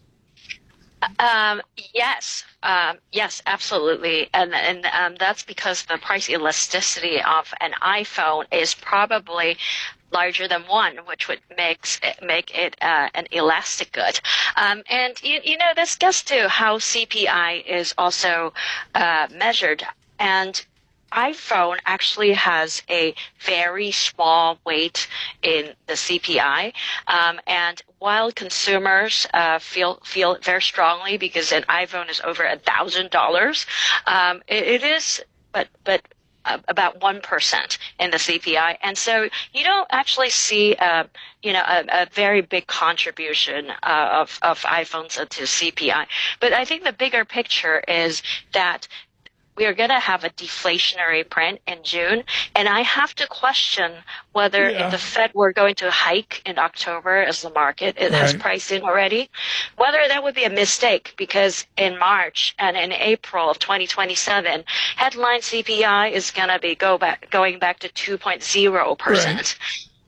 Speaker 18: Um, yes, um, yes, absolutely, and and um, that's because the price elasticity of an iPhone is probably larger than one, which would makes it, make it uh, an elastic good. Um, and you, you know, this gets to how C P I is also uh, measured, and iPhone actually has a very small weight in the C P I, um, and while consumers uh, feel feel it very strongly because an iPhone is over a thousand dollars, um, it is, but but. about one percent in the C P I. And so you don't actually see, uh, you know, a, a very big contribution uh, of, of iPhones to C P I. But I think the bigger picture is that we are going to have a deflationary print in June. And I have to question whether yeah. if the Fed were going to hike in October, as the market it right. has priced in already, whether that would be a mistake, because in March and in April of twenty twenty-seven, headline C P I is going to be go back, going back to two point zero percent. Right.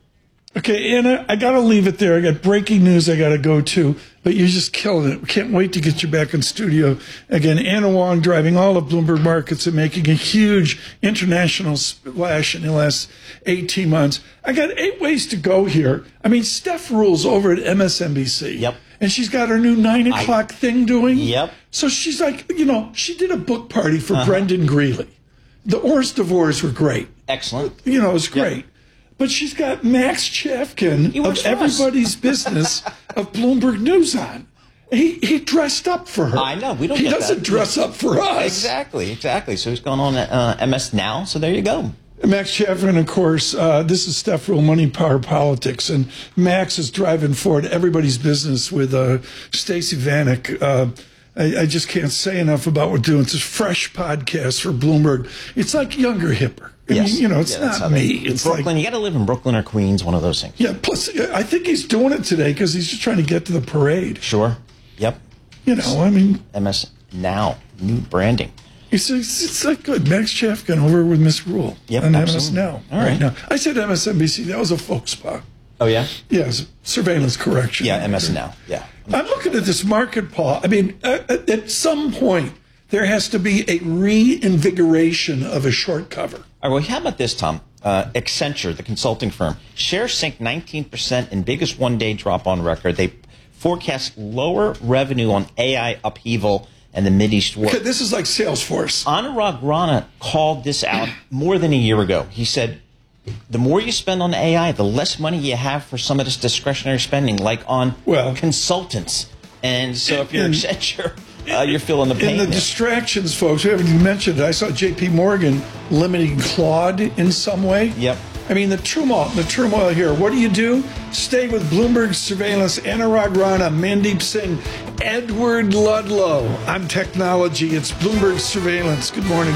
Speaker 2: Okay, Anna, I got to leave it there. I got breaking news I got to go to, but you're just killing it. We can't wait to get you back in studio. Again, Anna Wong driving all of Bloomberg Markets and making a huge international splash in the last eighteen months. I got eight ways to go here. I mean, Steph rules over at M S N B C.
Speaker 3: Yep.
Speaker 2: And she's got her new nine o'clock I, thing doing.
Speaker 3: Yep.
Speaker 2: So she's like, you know, she did a book party for uh-huh. Brendan Greeley. The Ors Divorce were great.
Speaker 3: Excellent.
Speaker 2: You know, it was great. Yep. But she's got Max Chafkin of Everybody's Business of Bloomberg News on. He he dressed up for her.
Speaker 3: I know. We don't
Speaker 2: He
Speaker 3: get
Speaker 2: doesn't
Speaker 3: that.
Speaker 2: dress up for us.
Speaker 3: Exactly, exactly. So he's going on at uh, M S Now. So there you go.
Speaker 2: Max Chafkin, of course, uh, this is Steph Rule, Money, Power, Politics. And Max is driving forward Everybody's Business with uh, Stacey Vanek. Uh, I, I just can't say enough about what we're doing. It's a fresh podcast for Bloomberg. It's like younger, hipper. I
Speaker 3: yes.
Speaker 2: mean, you know, it's
Speaker 3: yeah,
Speaker 2: not me.
Speaker 3: They,
Speaker 2: it's
Speaker 3: Brooklyn.
Speaker 2: like,
Speaker 3: you got to live in Brooklyn or Queens, one of those things.
Speaker 2: Yeah. Plus, I think he's doing it today because he's just trying to get to the parade.
Speaker 3: Sure. Yep.
Speaker 2: You know, I mean,
Speaker 3: M S Now, new branding.
Speaker 2: It's, it's, it's like good. Max Chafkin over with Miss Rule.
Speaker 3: Yep.
Speaker 2: On
Speaker 3: Absolutely.
Speaker 2: M S Now.
Speaker 3: All right.
Speaker 2: right now. I said M S N B C. That was a folk spot.
Speaker 3: Oh yeah.
Speaker 2: Yes. Surveillance correction.
Speaker 3: Yeah. M S Now. Yeah.
Speaker 2: I'm looking at this market, Paul. I mean, at, at some point, there has to be a reinvigoration of a short cover.
Speaker 3: All right, well, how about this, Tom? Uh, Accenture, the consulting firm, shares sink nineteen percent in biggest one-day drop on record. They forecast lower revenue on A I upheaval and the Mideast war.
Speaker 2: Okay, this is like Salesforce.
Speaker 3: Anurag Rana called this out more than a year ago. He said, the more you spend on A I, the less money you have for some of this discretionary spending, like on
Speaker 2: well,
Speaker 3: consultants. And so if you're in, Accenture... Uh, you're feeling the pain.
Speaker 2: In the
Speaker 3: there.
Speaker 2: distractions, folks, we haven't even mentioned it. I saw J P Morgan limiting Claude in some way.
Speaker 3: Yep.
Speaker 2: I mean, the turmoil, the turmoil here. What do you do? Stay with Bloomberg Surveillance, Anurag Rana, Mandeep Singh, Edward Ludlow. I'm Technology. It's Bloomberg Surveillance. Good morning.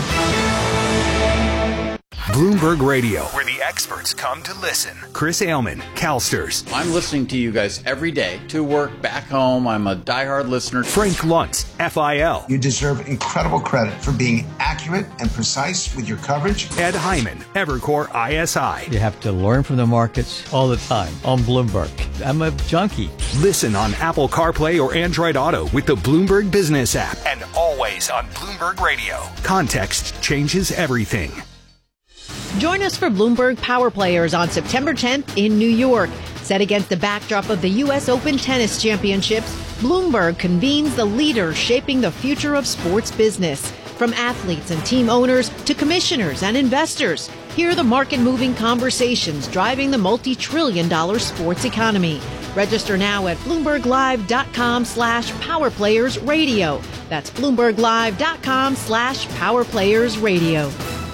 Speaker 9: Bloomberg Radio, where the experts come to listen. Chris Ailman, CalSTRS.
Speaker 19: I'm listening to you guys every day, to work, back home. I'm a diehard listener.
Speaker 9: Frank Luntz, F I L.
Speaker 20: You deserve incredible credit for being accurate and precise with your coverage.
Speaker 9: Ed Hyman, Evercore I S I.
Speaker 21: You have to learn from the markets all the time on Bloomberg. I'm a junkie.
Speaker 9: Listen on Apple CarPlay or Android Auto with the Bloomberg Business app. And always on Bloomberg Radio. Context changes everything.
Speaker 4: Join us for Bloomberg Power Players on September tenth in New York. Set against the backdrop of the U S Open Tennis Championships, Bloomberg convenes the leaders shaping the future of sports business. From athletes and team owners to commissioners and investors, hear the market-moving conversations driving the multi-trillion dollar sports economy. Register now at BloombergLive.com slash PowerPlayersRadio. That's BloombergLive.com slash PowerPlayersRadio.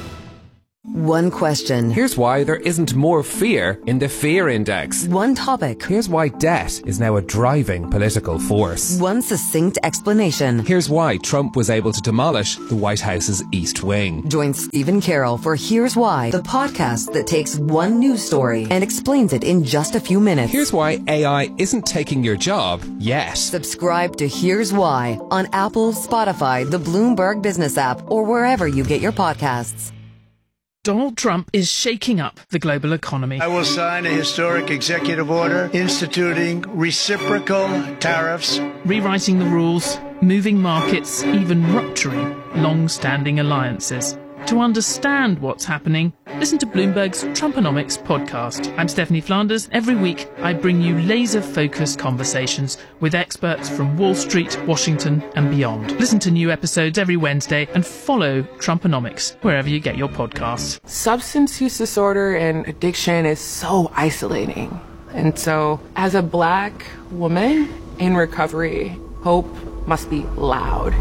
Speaker 15: One question.
Speaker 22: Here's why there isn't more fear in the fear index.
Speaker 15: One topic.
Speaker 22: Here's why debt is now a driving political force.
Speaker 15: One succinct explanation.
Speaker 22: Here's why Trump was able to demolish the White House's East Wing.
Speaker 15: Join Stephen Carroll for Here's Why, the podcast that takes one news story and explains it in just a few minutes.
Speaker 22: Here's why A I isn't taking your job yet.
Speaker 15: Subscribe to Here's Why on Apple, Spotify, the Bloomberg Business app, or wherever you get your podcasts.
Speaker 23: Donald Trump is shaking up the global economy.
Speaker 24: I will sign a historic executive order instituting reciprocal tariffs,
Speaker 23: rewriting the rules, moving markets, even rupturing long-standing alliances. To understand what's happening, listen to Bloomberg's Trumponomics podcast. I'm Stephanie Flanders. Every week, I bring you laser-focused conversations with experts from Wall Street, Washington, and beyond. Listen to new episodes every Wednesday and follow Trumponomics wherever you get your podcasts.
Speaker 25: Substance use disorder and addiction is so isolating. And so, as a Black woman in recovery, hope must be loud.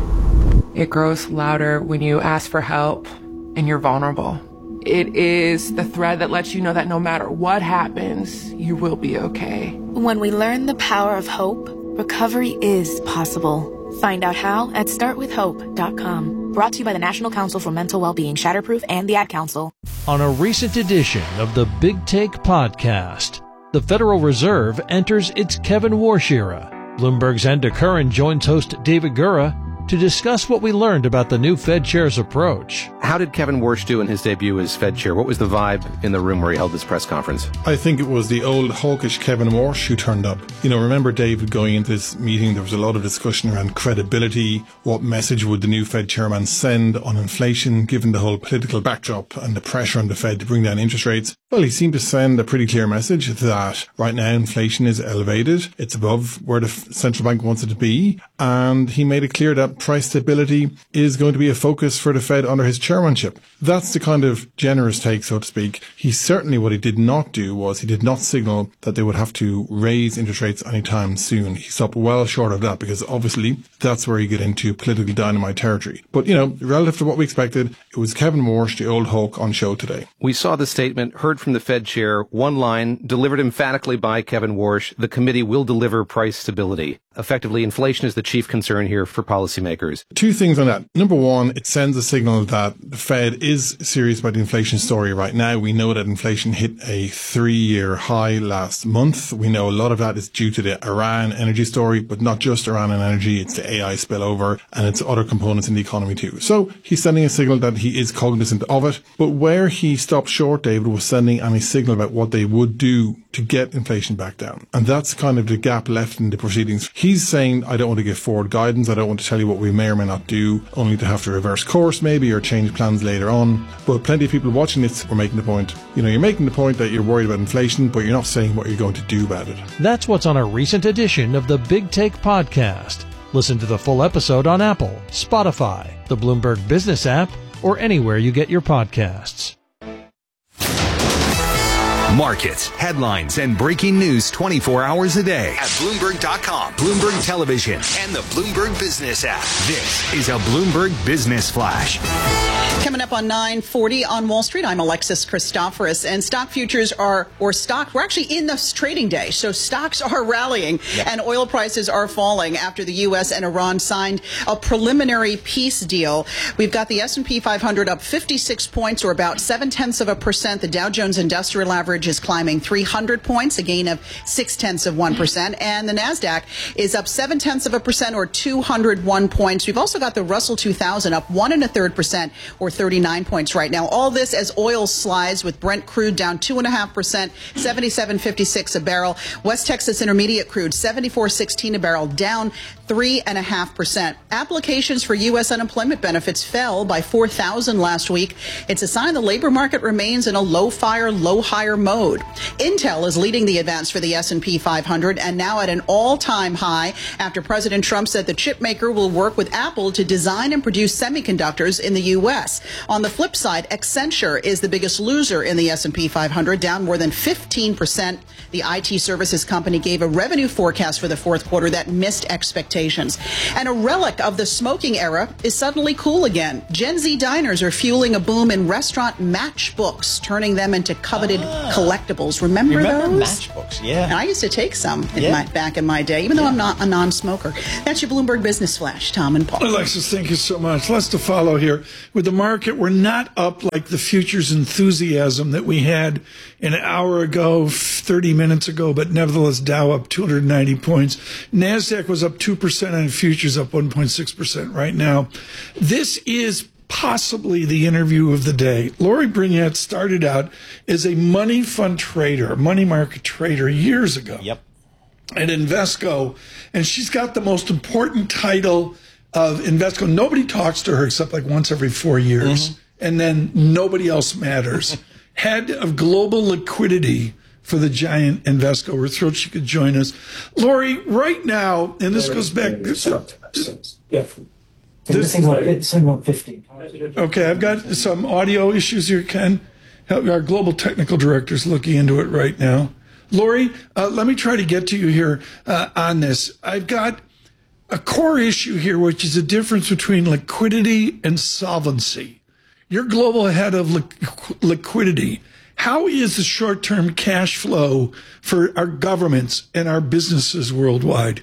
Speaker 25: It grows louder when you ask for help and you're vulnerable. It is the thread that lets you know that no matter what happens, you will be okay.
Speaker 26: When we learn the power of hope, recovery is possible. Find out how at start with hope dot com. Brought to you by the National Council for Mental Wellbeing, Shatterproof, and the Ad Council.
Speaker 27: On a recent edition of the Big Take podcast, the Federal Reserve enters its Kevin Warsh era. Bloomberg's Enda Curran joins host David Gura to discuss what we learned about the new Fed chair's approach.
Speaker 13: How did Kevin Warsh do in his debut as Fed chair? What was the vibe in the room where he held this press conference?
Speaker 28: I think it was the old hawkish Kevin Warsh who turned up. You know, remember, David, going into this meeting, there was a lot of discussion around credibility. What message would the new Fed chairman send on inflation, given the whole political backdrop and the pressure on the Fed to bring down interest rates? Well, he seemed to send a pretty clear message that right now inflation is elevated. It's above where the central bank wants it to be. And he made it clear that price stability is going to be a focus for the Fed under his chairmanship. That's the kind of generous take, so to speak. He certainly, what he did not do was he did not signal that they would have to raise interest rates anytime soon. He stopped well short of that because obviously that's where you get into political dynamite territory. But, you know, relative to what we expected, it was Kevin Warsh, the old hawk, on show today.
Speaker 13: We saw the statement, heard from the Fed chair, one line, delivered emphatically by Kevin Warsh, the committee will deliver price stability. Effectively, inflation is the chief concern here for policymakers.
Speaker 28: Two things on that. Number one, it sends a signal that the Fed is serious about the inflation story right now. We know that inflation hit a three-year high last month. We know a lot of that is due to the Iran energy story, but not just Iran and energy. It's the A I spillover and it's other components in the economy too. So he's sending a signal that he is cognizant of it. But where he stopped short, David, was sending any signal about what they would do to get inflation back down. And that's kind of the gap left in the proceedings. He's saying, I don't want to give forward guidance. I don't want to tell you what we may or may not do, only to have to reverse course maybe or change plans later on. But plenty of people watching this were making the point. You know, you're making the point that you're worried about inflation, but you're not saying what you're going to do about it.
Speaker 27: That's what's on a recent edition of the Big Take podcast. Listen to the full episode on Apple, Spotify, the Bloomberg Business app, or anywhere you get your podcasts.
Speaker 9: Markets, headlines, and breaking news twenty-four hours a day at Bloomberg dot com, Bloomberg Television, and the Bloomberg Business app. This is a Bloomberg Business Flash.
Speaker 1: Coming up on nine forty on Wall Street, I'm Alexis Christoforous, and stock futures are, or stock, we're actually in this trading day, so stocks are rallying yep. and oil prices are falling after the U S and Iran signed a preliminary peace deal. We've got the S and P five hundred up fifty-six points, or about seven-tenths of a percent. The Dow Jones Industrial Average is climbing three hundred points, a gain of six-tenths of one percent, and the NASDAQ is up seven-tenths of a percent, or two hundred one points. We've also got the Russell two thousand up one and a third percent, or thirty-nine points right now. All this as oil slides, with Brent crude down two and a half percent, seventy-seven fifty-six a barrel. West Texas Intermediate crude seventy-four sixteen a barrel, down three point five percent. Applications for U S unemployment benefits fell by four thousand last week. It's a sign the labor market remains in a low-fire, low-hire mode. Intel is leading the advance for the S and P five hundred and now at an all-time high after President Trump said the chip maker will work with Apple to design and produce semiconductors in the U S. On the flip side, Accenture is the biggest loser in the S and P five hundred, down more than fifteen percent. The I T services company gave a revenue forecast for the fourth quarter that missed expectations. And a relic of the smoking era is suddenly cool again. Gen Z diners are fueling a boom in restaurant matchbooks, turning them into coveted ah. collectibles. Remember,
Speaker 3: Remember
Speaker 1: those?
Speaker 3: Matchbooks, yeah.
Speaker 1: And I used to take some in
Speaker 3: yeah.
Speaker 1: my, back in my day, even though yeah. I'm not a non-smoker. That's your Bloomberg Business Flash, Tom and Paul.
Speaker 2: Alexis, thank you so much. Lots to follow here. With the market, we're not up like the futures enthusiasm that we had an hour ago, thirty minutes ago, but nevertheless, Dow up two hundred ninety points. NASDAQ was up two percent and futures up one point six percent right now. This is possibly the interview of the day. Lori Brunette started out as a money fund trader, money market trader years ago.
Speaker 3: Yep.
Speaker 2: At Invesco, and she's got the most important title of Invesco. Nobody talks to her except like once every four years, mm-hmm. and then nobody else matters. Head of Global Liquidity for the giant Invesco. We're thrilled she could join us. Lori, right now, and this goes back...
Speaker 5: Yeah. This thing's like, it's on fifteen.
Speaker 2: Okay, I've got some audio issues here, Ken. Our global technical director is looking into it right now. Lori, uh, let me try to get to you here uh, on this. I've got a core issue here, which is the difference between liquidity and solvency. You're global head of li- liquidity. How is the short-term cash flow for our governments and our businesses worldwide?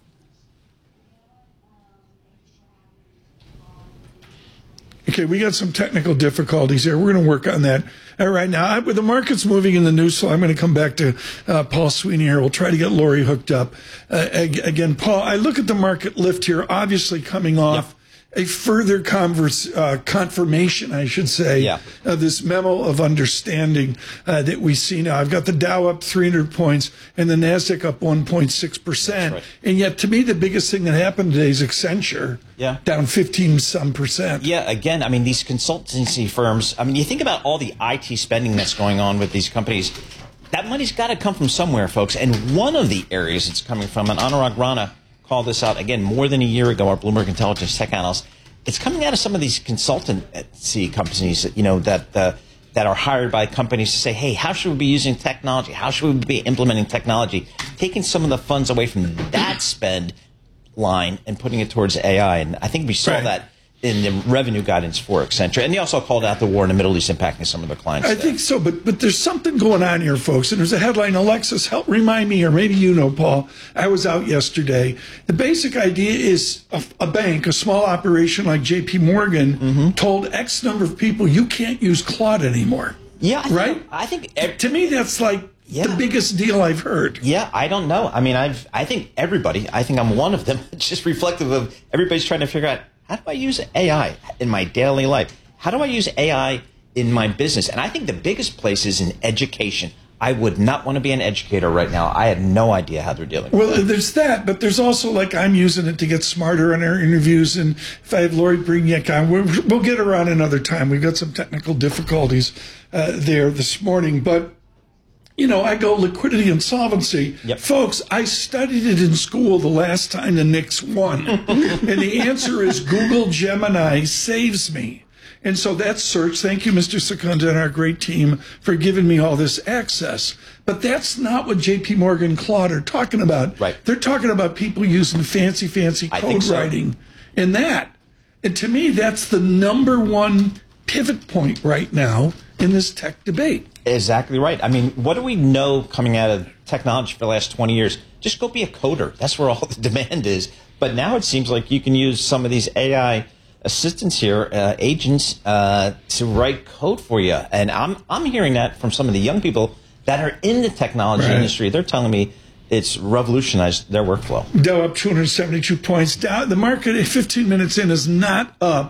Speaker 2: Okay, we got some technical difficulties here. We're going to work on that uh, right now. I, with the markets moving in the news, so I'm going to come back to uh, Paul Sweeney here. We'll try to get Lori hooked up. Uh, again, Paul, I look at the market lift here, obviously coming off yep. a further converse, uh, confirmation, I should say,
Speaker 3: yeah.
Speaker 2: of this memo of understanding uh, that we see now. I've got the Dow up three hundred points and the NASDAQ up one point six percent. Right. And yet, to me, the biggest thing that happened today is Accenture.
Speaker 3: Yeah.
Speaker 2: Down fifteen some percent.
Speaker 3: Yeah, again, I mean, these consultancy firms, I mean, you think about all the I T spending that's going on with these companies. That money's got to come from somewhere, folks. And one of the areas it's coming from, and Anurag Rana called this out, again, more than a year ago, our Bloomberg Intelligence tech analyst, it's coming out of some of these consultancy companies, you know, that uh, that are hired by companies to say, hey, how should we be using technology? How should we be implementing technology? Taking some of the funds away from that spend line and putting it towards A I. And I think we saw right. that in the revenue guidance for Accenture. And they also called out the war in the Middle East impacting some of their clients.
Speaker 2: I
Speaker 3: there.
Speaker 2: think so, but but there's something going on here, folks. And there's a headline, Alexis, help remind me, or maybe you know, Paul. I was out yesterday. The basic idea is a, a bank, a small operation like J P Morgan, mm-hmm. told X number of people, you can't use Claude anymore.
Speaker 3: Yeah. I
Speaker 2: right?
Speaker 3: Think, I think... Every,
Speaker 2: to me, that's like yeah. the biggest deal I've heard.
Speaker 3: Yeah, I don't know. I mean, I've I think everybody, I think I'm one of them. It's just reflective of everybody's trying to figure out, how do I use A I in my daily life? How do I use A I in my business? And I think the biggest place is in education. I would not want to be an educator right now. I have no idea how they're dealing with
Speaker 2: well,
Speaker 3: that.
Speaker 2: Well, there's that, but there's also, like, I'm using it to get smarter in our interviews. And if I have Lori Brunette on, we'll, we'll get her on another time. We've got some technical difficulties uh, there this morning. But you know, I go liquidity and solvency.
Speaker 3: Yep.
Speaker 2: Folks, I studied it in school the last time the Knicks won. And the answer is Google Gemini saves me. And so that's search. Thank you, Mister Secunda, and our great team for giving me all this access. But that's not what J P Morgan Claude are talking about.
Speaker 3: Right.
Speaker 2: They're talking about people using fancy, fancy code so. writing and that. And to me, that's the number one pivot point right now in this tech debate.
Speaker 3: Exactly right. I mean, what do we know coming out of technology for the last twenty years? Just go be a coder. That's where all the demand is. But now it seems like you can use some of these A I assistants here, uh, agents, uh, to write code for you. And I'm I'm hearing that from some of the young people that are in the technology right. industry. They're telling me it's revolutionized their workflow.
Speaker 2: Dow up two hundred seventy-two points. Dow, the market at fifteen minutes in is not up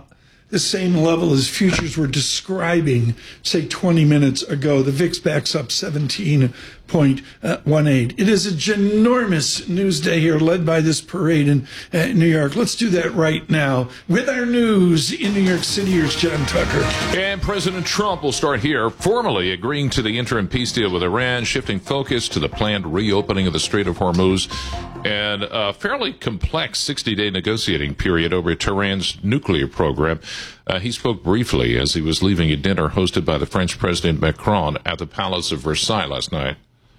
Speaker 2: the same level as futures were describing, say, twenty minutes ago. The V I X backs up seventeen point one eight. It is a ginormous news day here, led by this parade in uh, New York. Let's do that right now with our news in New York City. Here's John Tucker.
Speaker 6: And President Trump will start here, formally agreeing to the interim peace deal with Iran, shifting focus to the planned reopening of the Strait of Hormuz, and a fairly complex sixty-day negotiating period over Tehran's nuclear program. Uh, he spoke briefly as he was leaving a dinner hosted by the French President Macron at the Palace of Versailles last night.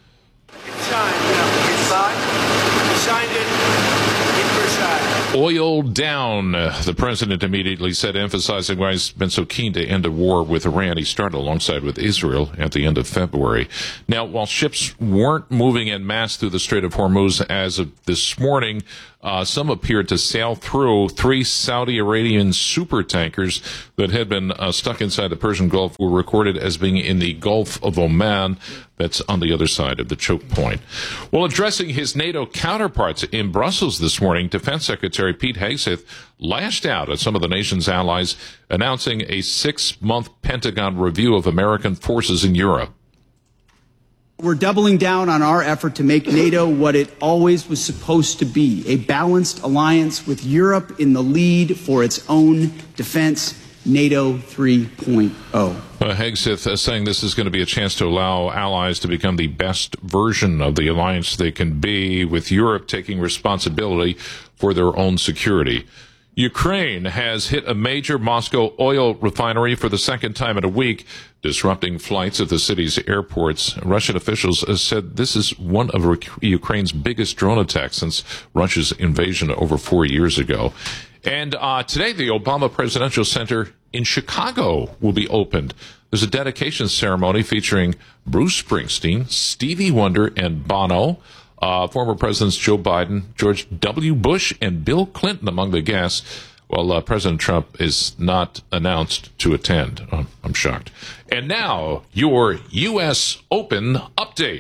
Speaker 6: Oil down, uh, the president immediately said, emphasizing why he's been so keen to end a war with Iran. He started alongside with Israel at the end of February. Now, while ships weren't moving en masse through the Strait of Hormuz as of this morning, Uh, some appeared to sail through. Three Saudi Arabian super tankers that had been uh, stuck inside the Persian Gulf were recorded as being in the Gulf of Oman. That's on the other side of the choke point. While addressing his NATO counterparts in Brussels this morning, Defense Secretary Pete Hegseth lashed out at some of the nation's allies, announcing a six-month Pentagon review of American forces in Europe.
Speaker 7: We're doubling down on our effort to make NATO what it always was supposed to be, a balanced alliance with Europe in the lead for its own defense, NATO three point oh.
Speaker 6: Uh, Hegseth uh, saying this is going to be a chance to allow allies to become the best version of the alliance they can be, with Europe taking responsibility for their own security. Ukraine has hit a major Moscow oil refinery for the second time in a week, disrupting flights at the city's airports. Russian officials said this is one of Ukraine's biggest drone attacks since Russia's invasion over four years ago. And uh, today, the Obama Presidential Center in Chicago will be opened. There's a dedication ceremony featuring Bruce Springsteen, Stevie Wonder, and Bono. Uh, former Presidents Joe Biden, George W. Bush, and Bill Clinton among the guests. Well, uh, President Trump is not announced to attend. Oh, I'm shocked. And now, your U S Open update.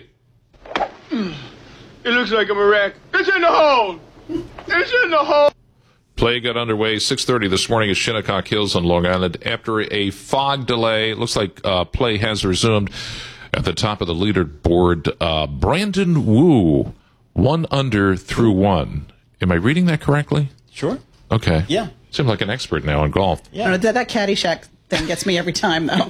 Speaker 8: It looks like I'm a wreck. It's in the hole! It's in the hole!
Speaker 6: Play got underway six thirty this morning at Shinnecock Hills on Long Island. After a fog delay, it looks like uh, play has resumed. At the top of the leaderboard, uh, Brandon Wu, one under through one. Am I reading that correctly?
Speaker 3: Sure.
Speaker 6: Okay.
Speaker 3: Yeah.
Speaker 6: Seem like an expert now in golf.
Speaker 1: Yeah. That, that Caddyshack thing gets me every time, though.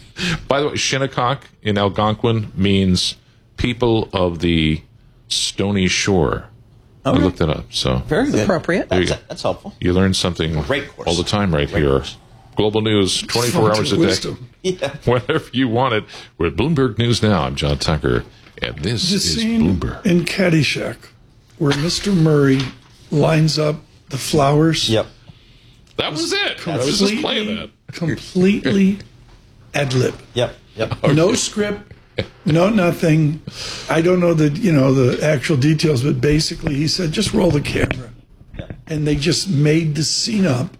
Speaker 6: By the way, Shinnecock in Algonquin means people of the stony shore.
Speaker 3: Okay.
Speaker 6: I looked it up. So
Speaker 3: very good.
Speaker 1: Appropriate.
Speaker 6: There you
Speaker 3: That's,
Speaker 6: go.
Speaker 3: that's helpful.
Speaker 6: You learn something
Speaker 3: Great course.
Speaker 6: all the time right
Speaker 3: Great
Speaker 6: here.
Speaker 3: Course.
Speaker 6: Global News, twenty-four hours a day.
Speaker 2: Wisdom.
Speaker 6: Yeah. Whenever you want it. We're at Bloomberg News Now. I'm John Tucker, and this
Speaker 2: The
Speaker 6: is
Speaker 2: scene
Speaker 6: Bloomberg.
Speaker 2: in Caddyshack where Mister Murray lines up the flowers.
Speaker 3: Yep.
Speaker 6: That was it. I was just playing that.
Speaker 2: Completely ad lib.
Speaker 3: Yep. Yep.
Speaker 2: No script, no nothing. I don't know the you know the actual details, but basically he said just roll the camera,
Speaker 3: Yep.
Speaker 2: and they just made the scene up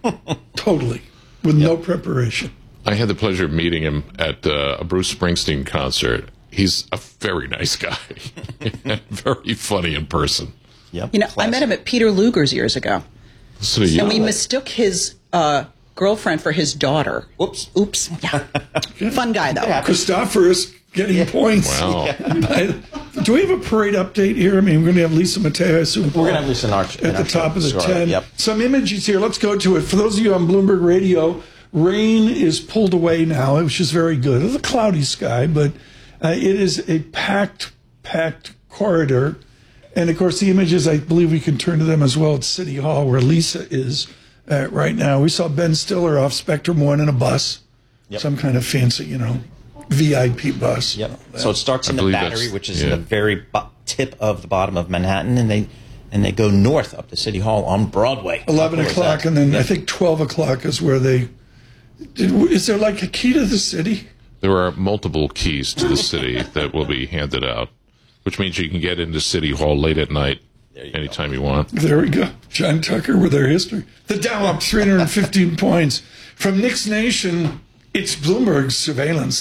Speaker 2: totally with yep. no preparation.
Speaker 6: I had the pleasure of meeting him at uh, a Bruce Springsteen concert. He's a very nice guy and very funny in person.
Speaker 3: Yep.
Speaker 1: You know,
Speaker 3: Classic.
Speaker 1: I met him at Peter Luger's years ago.
Speaker 6: So you
Speaker 1: And we mistook his uh, girlfriend for his daughter.
Speaker 3: Oops.
Speaker 1: Oops. Yeah. Fun guy, though.
Speaker 3: Yeah.
Speaker 2: Christophorus getting yeah. points.
Speaker 6: Wow.
Speaker 2: Yeah. Do we have a parade update here? I mean, we're going to have Lisa Mateo. I assume,
Speaker 3: We're going to have Lisa in our, in
Speaker 2: at
Speaker 3: our
Speaker 2: the top of the
Speaker 3: story.
Speaker 2: ten.
Speaker 3: Yep.
Speaker 2: Some images here. Let's go to it. For those of you on Bloomberg Radio, rain is pulled away now, which is very good. It's a cloudy sky, but uh, it is a packed, packed corridor. And, of course, the images, I believe we can turn to them as well at City Hall, where Lisa is uh, right now. We saw Ben Stiller off Spectrum One in a bus,
Speaker 3: yep.
Speaker 2: some kind of fancy, you know, V I P bus.
Speaker 3: Yep. So it starts
Speaker 6: I
Speaker 3: in the Battery, which is
Speaker 6: yeah.
Speaker 3: in the very bo- tip of the bottom of Manhattan, and they and they go north up to City Hall on Broadway.
Speaker 2: eleven o'clock, and then I think twelve o'clock is where they... Did, is there like a key to the city?
Speaker 6: There are multiple keys to the city that will be handed out, which means you can get into City Hall late at night anytime
Speaker 3: go.
Speaker 6: you want.
Speaker 2: There we go. John Tucker with our history. The Dow up three hundred fifteen points. From Knicks Nation, it's Bloomberg Surveillance.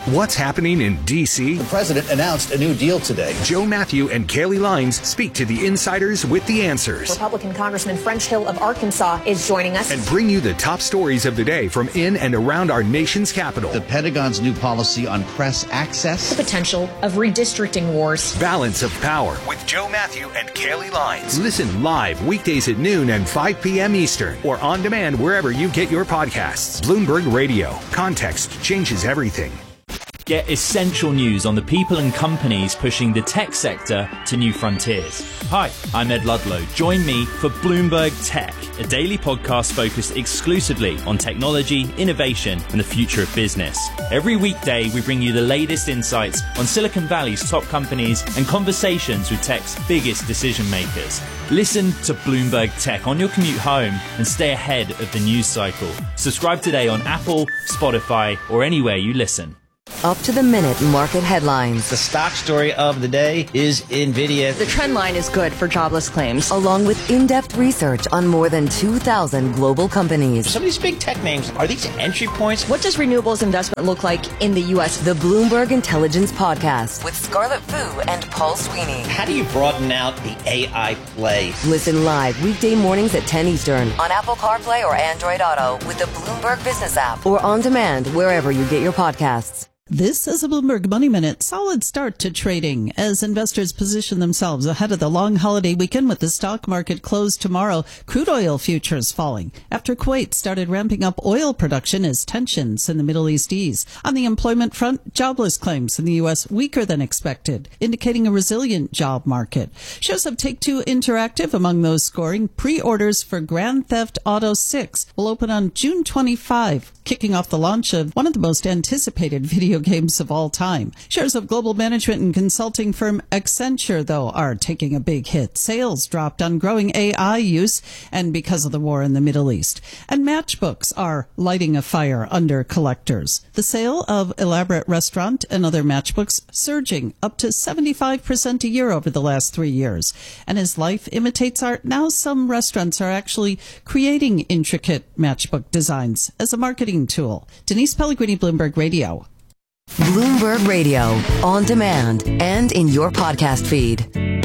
Speaker 9: What's happening in D C?
Speaker 10: The president announced a new deal today.
Speaker 9: Joe Matthew and Kaylee Lines speak to the insiders with the answers.
Speaker 11: Republican Congressman French Hill of Arkansas is joining us.
Speaker 9: And bring you the top stories of the day from in and around our nation's capital.
Speaker 10: The Pentagon's new policy on press access.
Speaker 11: The potential of redistricting wars.
Speaker 9: Balance of Power with Joe Matthew and Kaylee Lines. Listen live weekdays at noon and five p.m. Eastern or on demand wherever you get your podcasts. Bloomberg Radio. Context changes everything.
Speaker 12: Get essential news on the people and companies pushing the tech sector to new frontiers. Hi, I'm Ed Ludlow. Join me for Bloomberg Tech, a daily podcast focused exclusively on technology, innovation, and the future of business. Every weekday, we bring you the latest insights on Silicon Valley's top companies and conversations with tech's biggest decision makers. Listen to Bloomberg Tech on your commute home and stay ahead of the news cycle. Subscribe today on Apple, Spotify, or anywhere you listen.
Speaker 15: Up to the minute market headlines.
Speaker 3: The stock story of the day is NVIDIA.
Speaker 14: The trend line is good for jobless claims.
Speaker 15: Along with in-depth research on more than two thousand global companies.
Speaker 3: Some of these big tech names, are these entry points?
Speaker 14: What does renewables investment look like in the U S?
Speaker 15: The Bloomberg Intelligence Podcast with Scarlett Fu and Paul Sweeney.
Speaker 3: How do you broaden out the A I play?
Speaker 15: Listen live weekday mornings at ten Eastern on Apple CarPlay or Android Auto with the Bloomberg Business app or on demand wherever you get your podcasts.
Speaker 1: This is a Bloomberg Money Minute. Solid start to trading as investors position themselves ahead of the long holiday weekend with the stock market closed tomorrow. Crude oil futures falling after Kuwait started ramping up oil production as tensions in the Middle East ease. On the employment front, jobless claims in the U S weaker than expected, indicating a resilient job market. Shares of Take-Two Interactive among those scoring. Pre-orders for Grand Theft Auto six will open on June twenty-fifth, kicking off the launch of one of the most anticipated video games of all time. Shares of global management and consulting firm Accenture, though, are taking a big hit. Sales dropped on growing A I use and because of the war in the Middle East. And matchbooks are lighting a fire under collectors. The sale of elaborate restaurant and other matchbooks surging up to seventy-five percent a year over the last three years. And as life imitates art, now some restaurants are actually creating intricate matchbook designs as a marketing tool. Denise Pellegrini, Bloomberg Radio.
Speaker 15: Bloomberg Radio, on demand and in your podcast feed.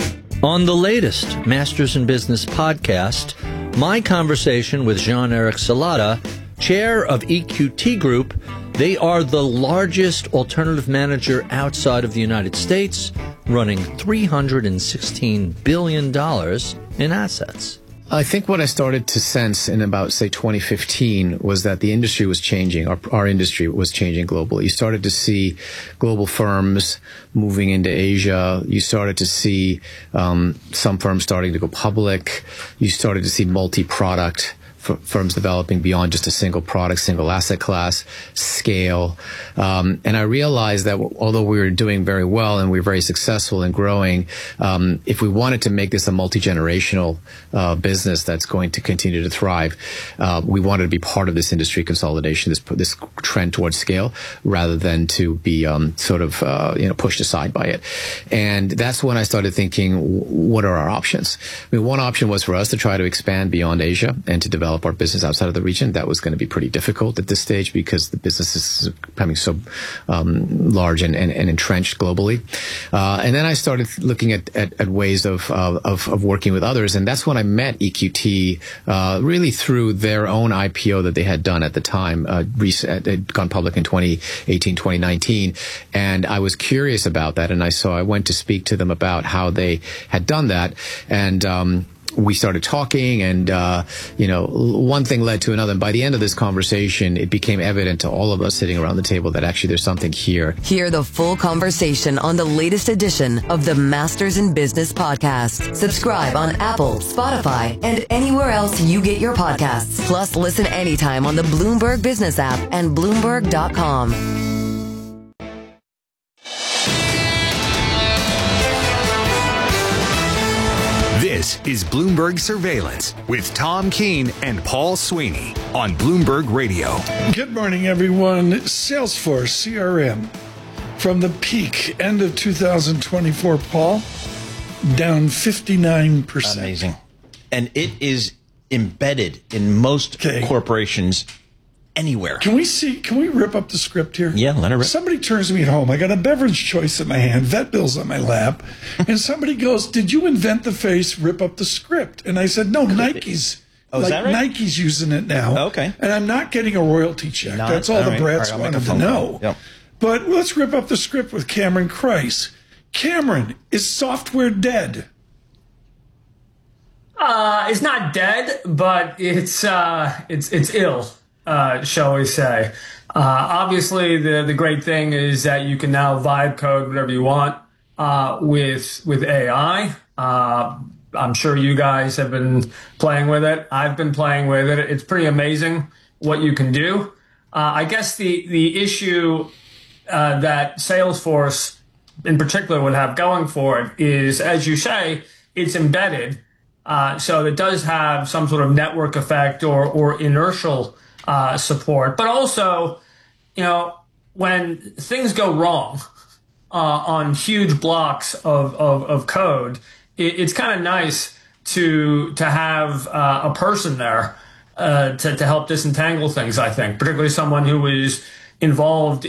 Speaker 27: On the latest Masters in Business podcast, my conversation with Jean-Eric Salata, chair of E Q T Group. They are the largest alternative manager outside of the United States, running three hundred sixteen billion dollars in assets.
Speaker 16: I think what I started to sense in about, say, twenty fifteen was that the industry was changing. Our, our industry was changing globally. You started to see global firms moving into Asia. You started to see um, some firms starting to go public. You started to see multi-product firms developing beyond just a single product, single asset class, scale. Um, and I realized that although we were doing very well and we were very successful in growing, um, if we wanted to make this a multi-generational uh, business that's going to continue to thrive, uh, we wanted to be part of this industry consolidation, this this trend towards scale, rather than to be um, sort of uh, you know pushed aside by it. And that's when I started thinking, what are our options? I mean, one option was for us to try to expand beyond Asia and to develop our business outside of the region. That was going to be pretty difficult at this stage because the business is becoming so um, large and, and, and entrenched globally. Uh, and then I started looking at, at, at ways of, uh, of of working with others, and that's when I met E Q T, uh, really through their own I P O that they had done at the time. Uh, it had gone public in twenty eighteen, twenty nineteen, and I was curious about that, and I so I went to speak to them about how they had done that, and um, we started talking, and, uh, you know, one thing led to another. And by the end of this conversation, it became evident to all of us sitting around the table that actually there's something here.
Speaker 15: Hear the full conversation on the latest edition of the Masters in Business podcast. Subscribe on Apple, Spotify, and anywhere else you get your podcasts. Plus, listen anytime on the Bloomberg Business app and Bloomberg dot com.
Speaker 9: This is Bloomberg Surveillance with Tom Keene and Paul Sweeney on Bloomberg Radio.
Speaker 2: Good morning, everyone. Salesforce C R M from the peak end of two thousand twenty-four, Paul, down fifty-nine percent.
Speaker 3: Amazing. And it is embedded in most okay. corporations' anywhere.
Speaker 2: Can we see, can we rip up the script here?
Speaker 3: Yeah, let her rip.
Speaker 2: Somebody turns to me at home. I got a beverage choice in my hand, vet bills on my lap, and somebody goes, did you invent the phrase rip up the script? And I said, no, Nike's.
Speaker 3: Oh, is
Speaker 2: like
Speaker 3: that right?
Speaker 2: Nike's using it now.
Speaker 3: Oh, okay.
Speaker 2: And I'm not getting a royalty check.
Speaker 3: Not,
Speaker 2: That's all, all the
Speaker 3: right.
Speaker 2: brats
Speaker 3: all right,
Speaker 2: wanted to know.
Speaker 3: Yep.
Speaker 2: But let's rip up the script with Cameron Kreis. Cameron, is software dead?
Speaker 4: Uh, it's not dead, but it's uh, it's it's ill, uh, shall we say? Uh, obviously, the the great thing is that you can now vibe code whatever you want uh, with with A I. Uh, I'm sure you guys have been playing with it. I've been playing with it. It's pretty amazing what you can do. Uh, I guess the the issue uh, that Salesforce in particular would have going for it is, as you say, it's embedded. Uh, so it does have some sort of network effect or, or inertial uh, support. But also, you know, when things go wrong uh, on huge blocks of, of, of code, it, it's kind of nice to to have uh, a person there uh, to, to help disentangle things, I think, particularly someone who is involved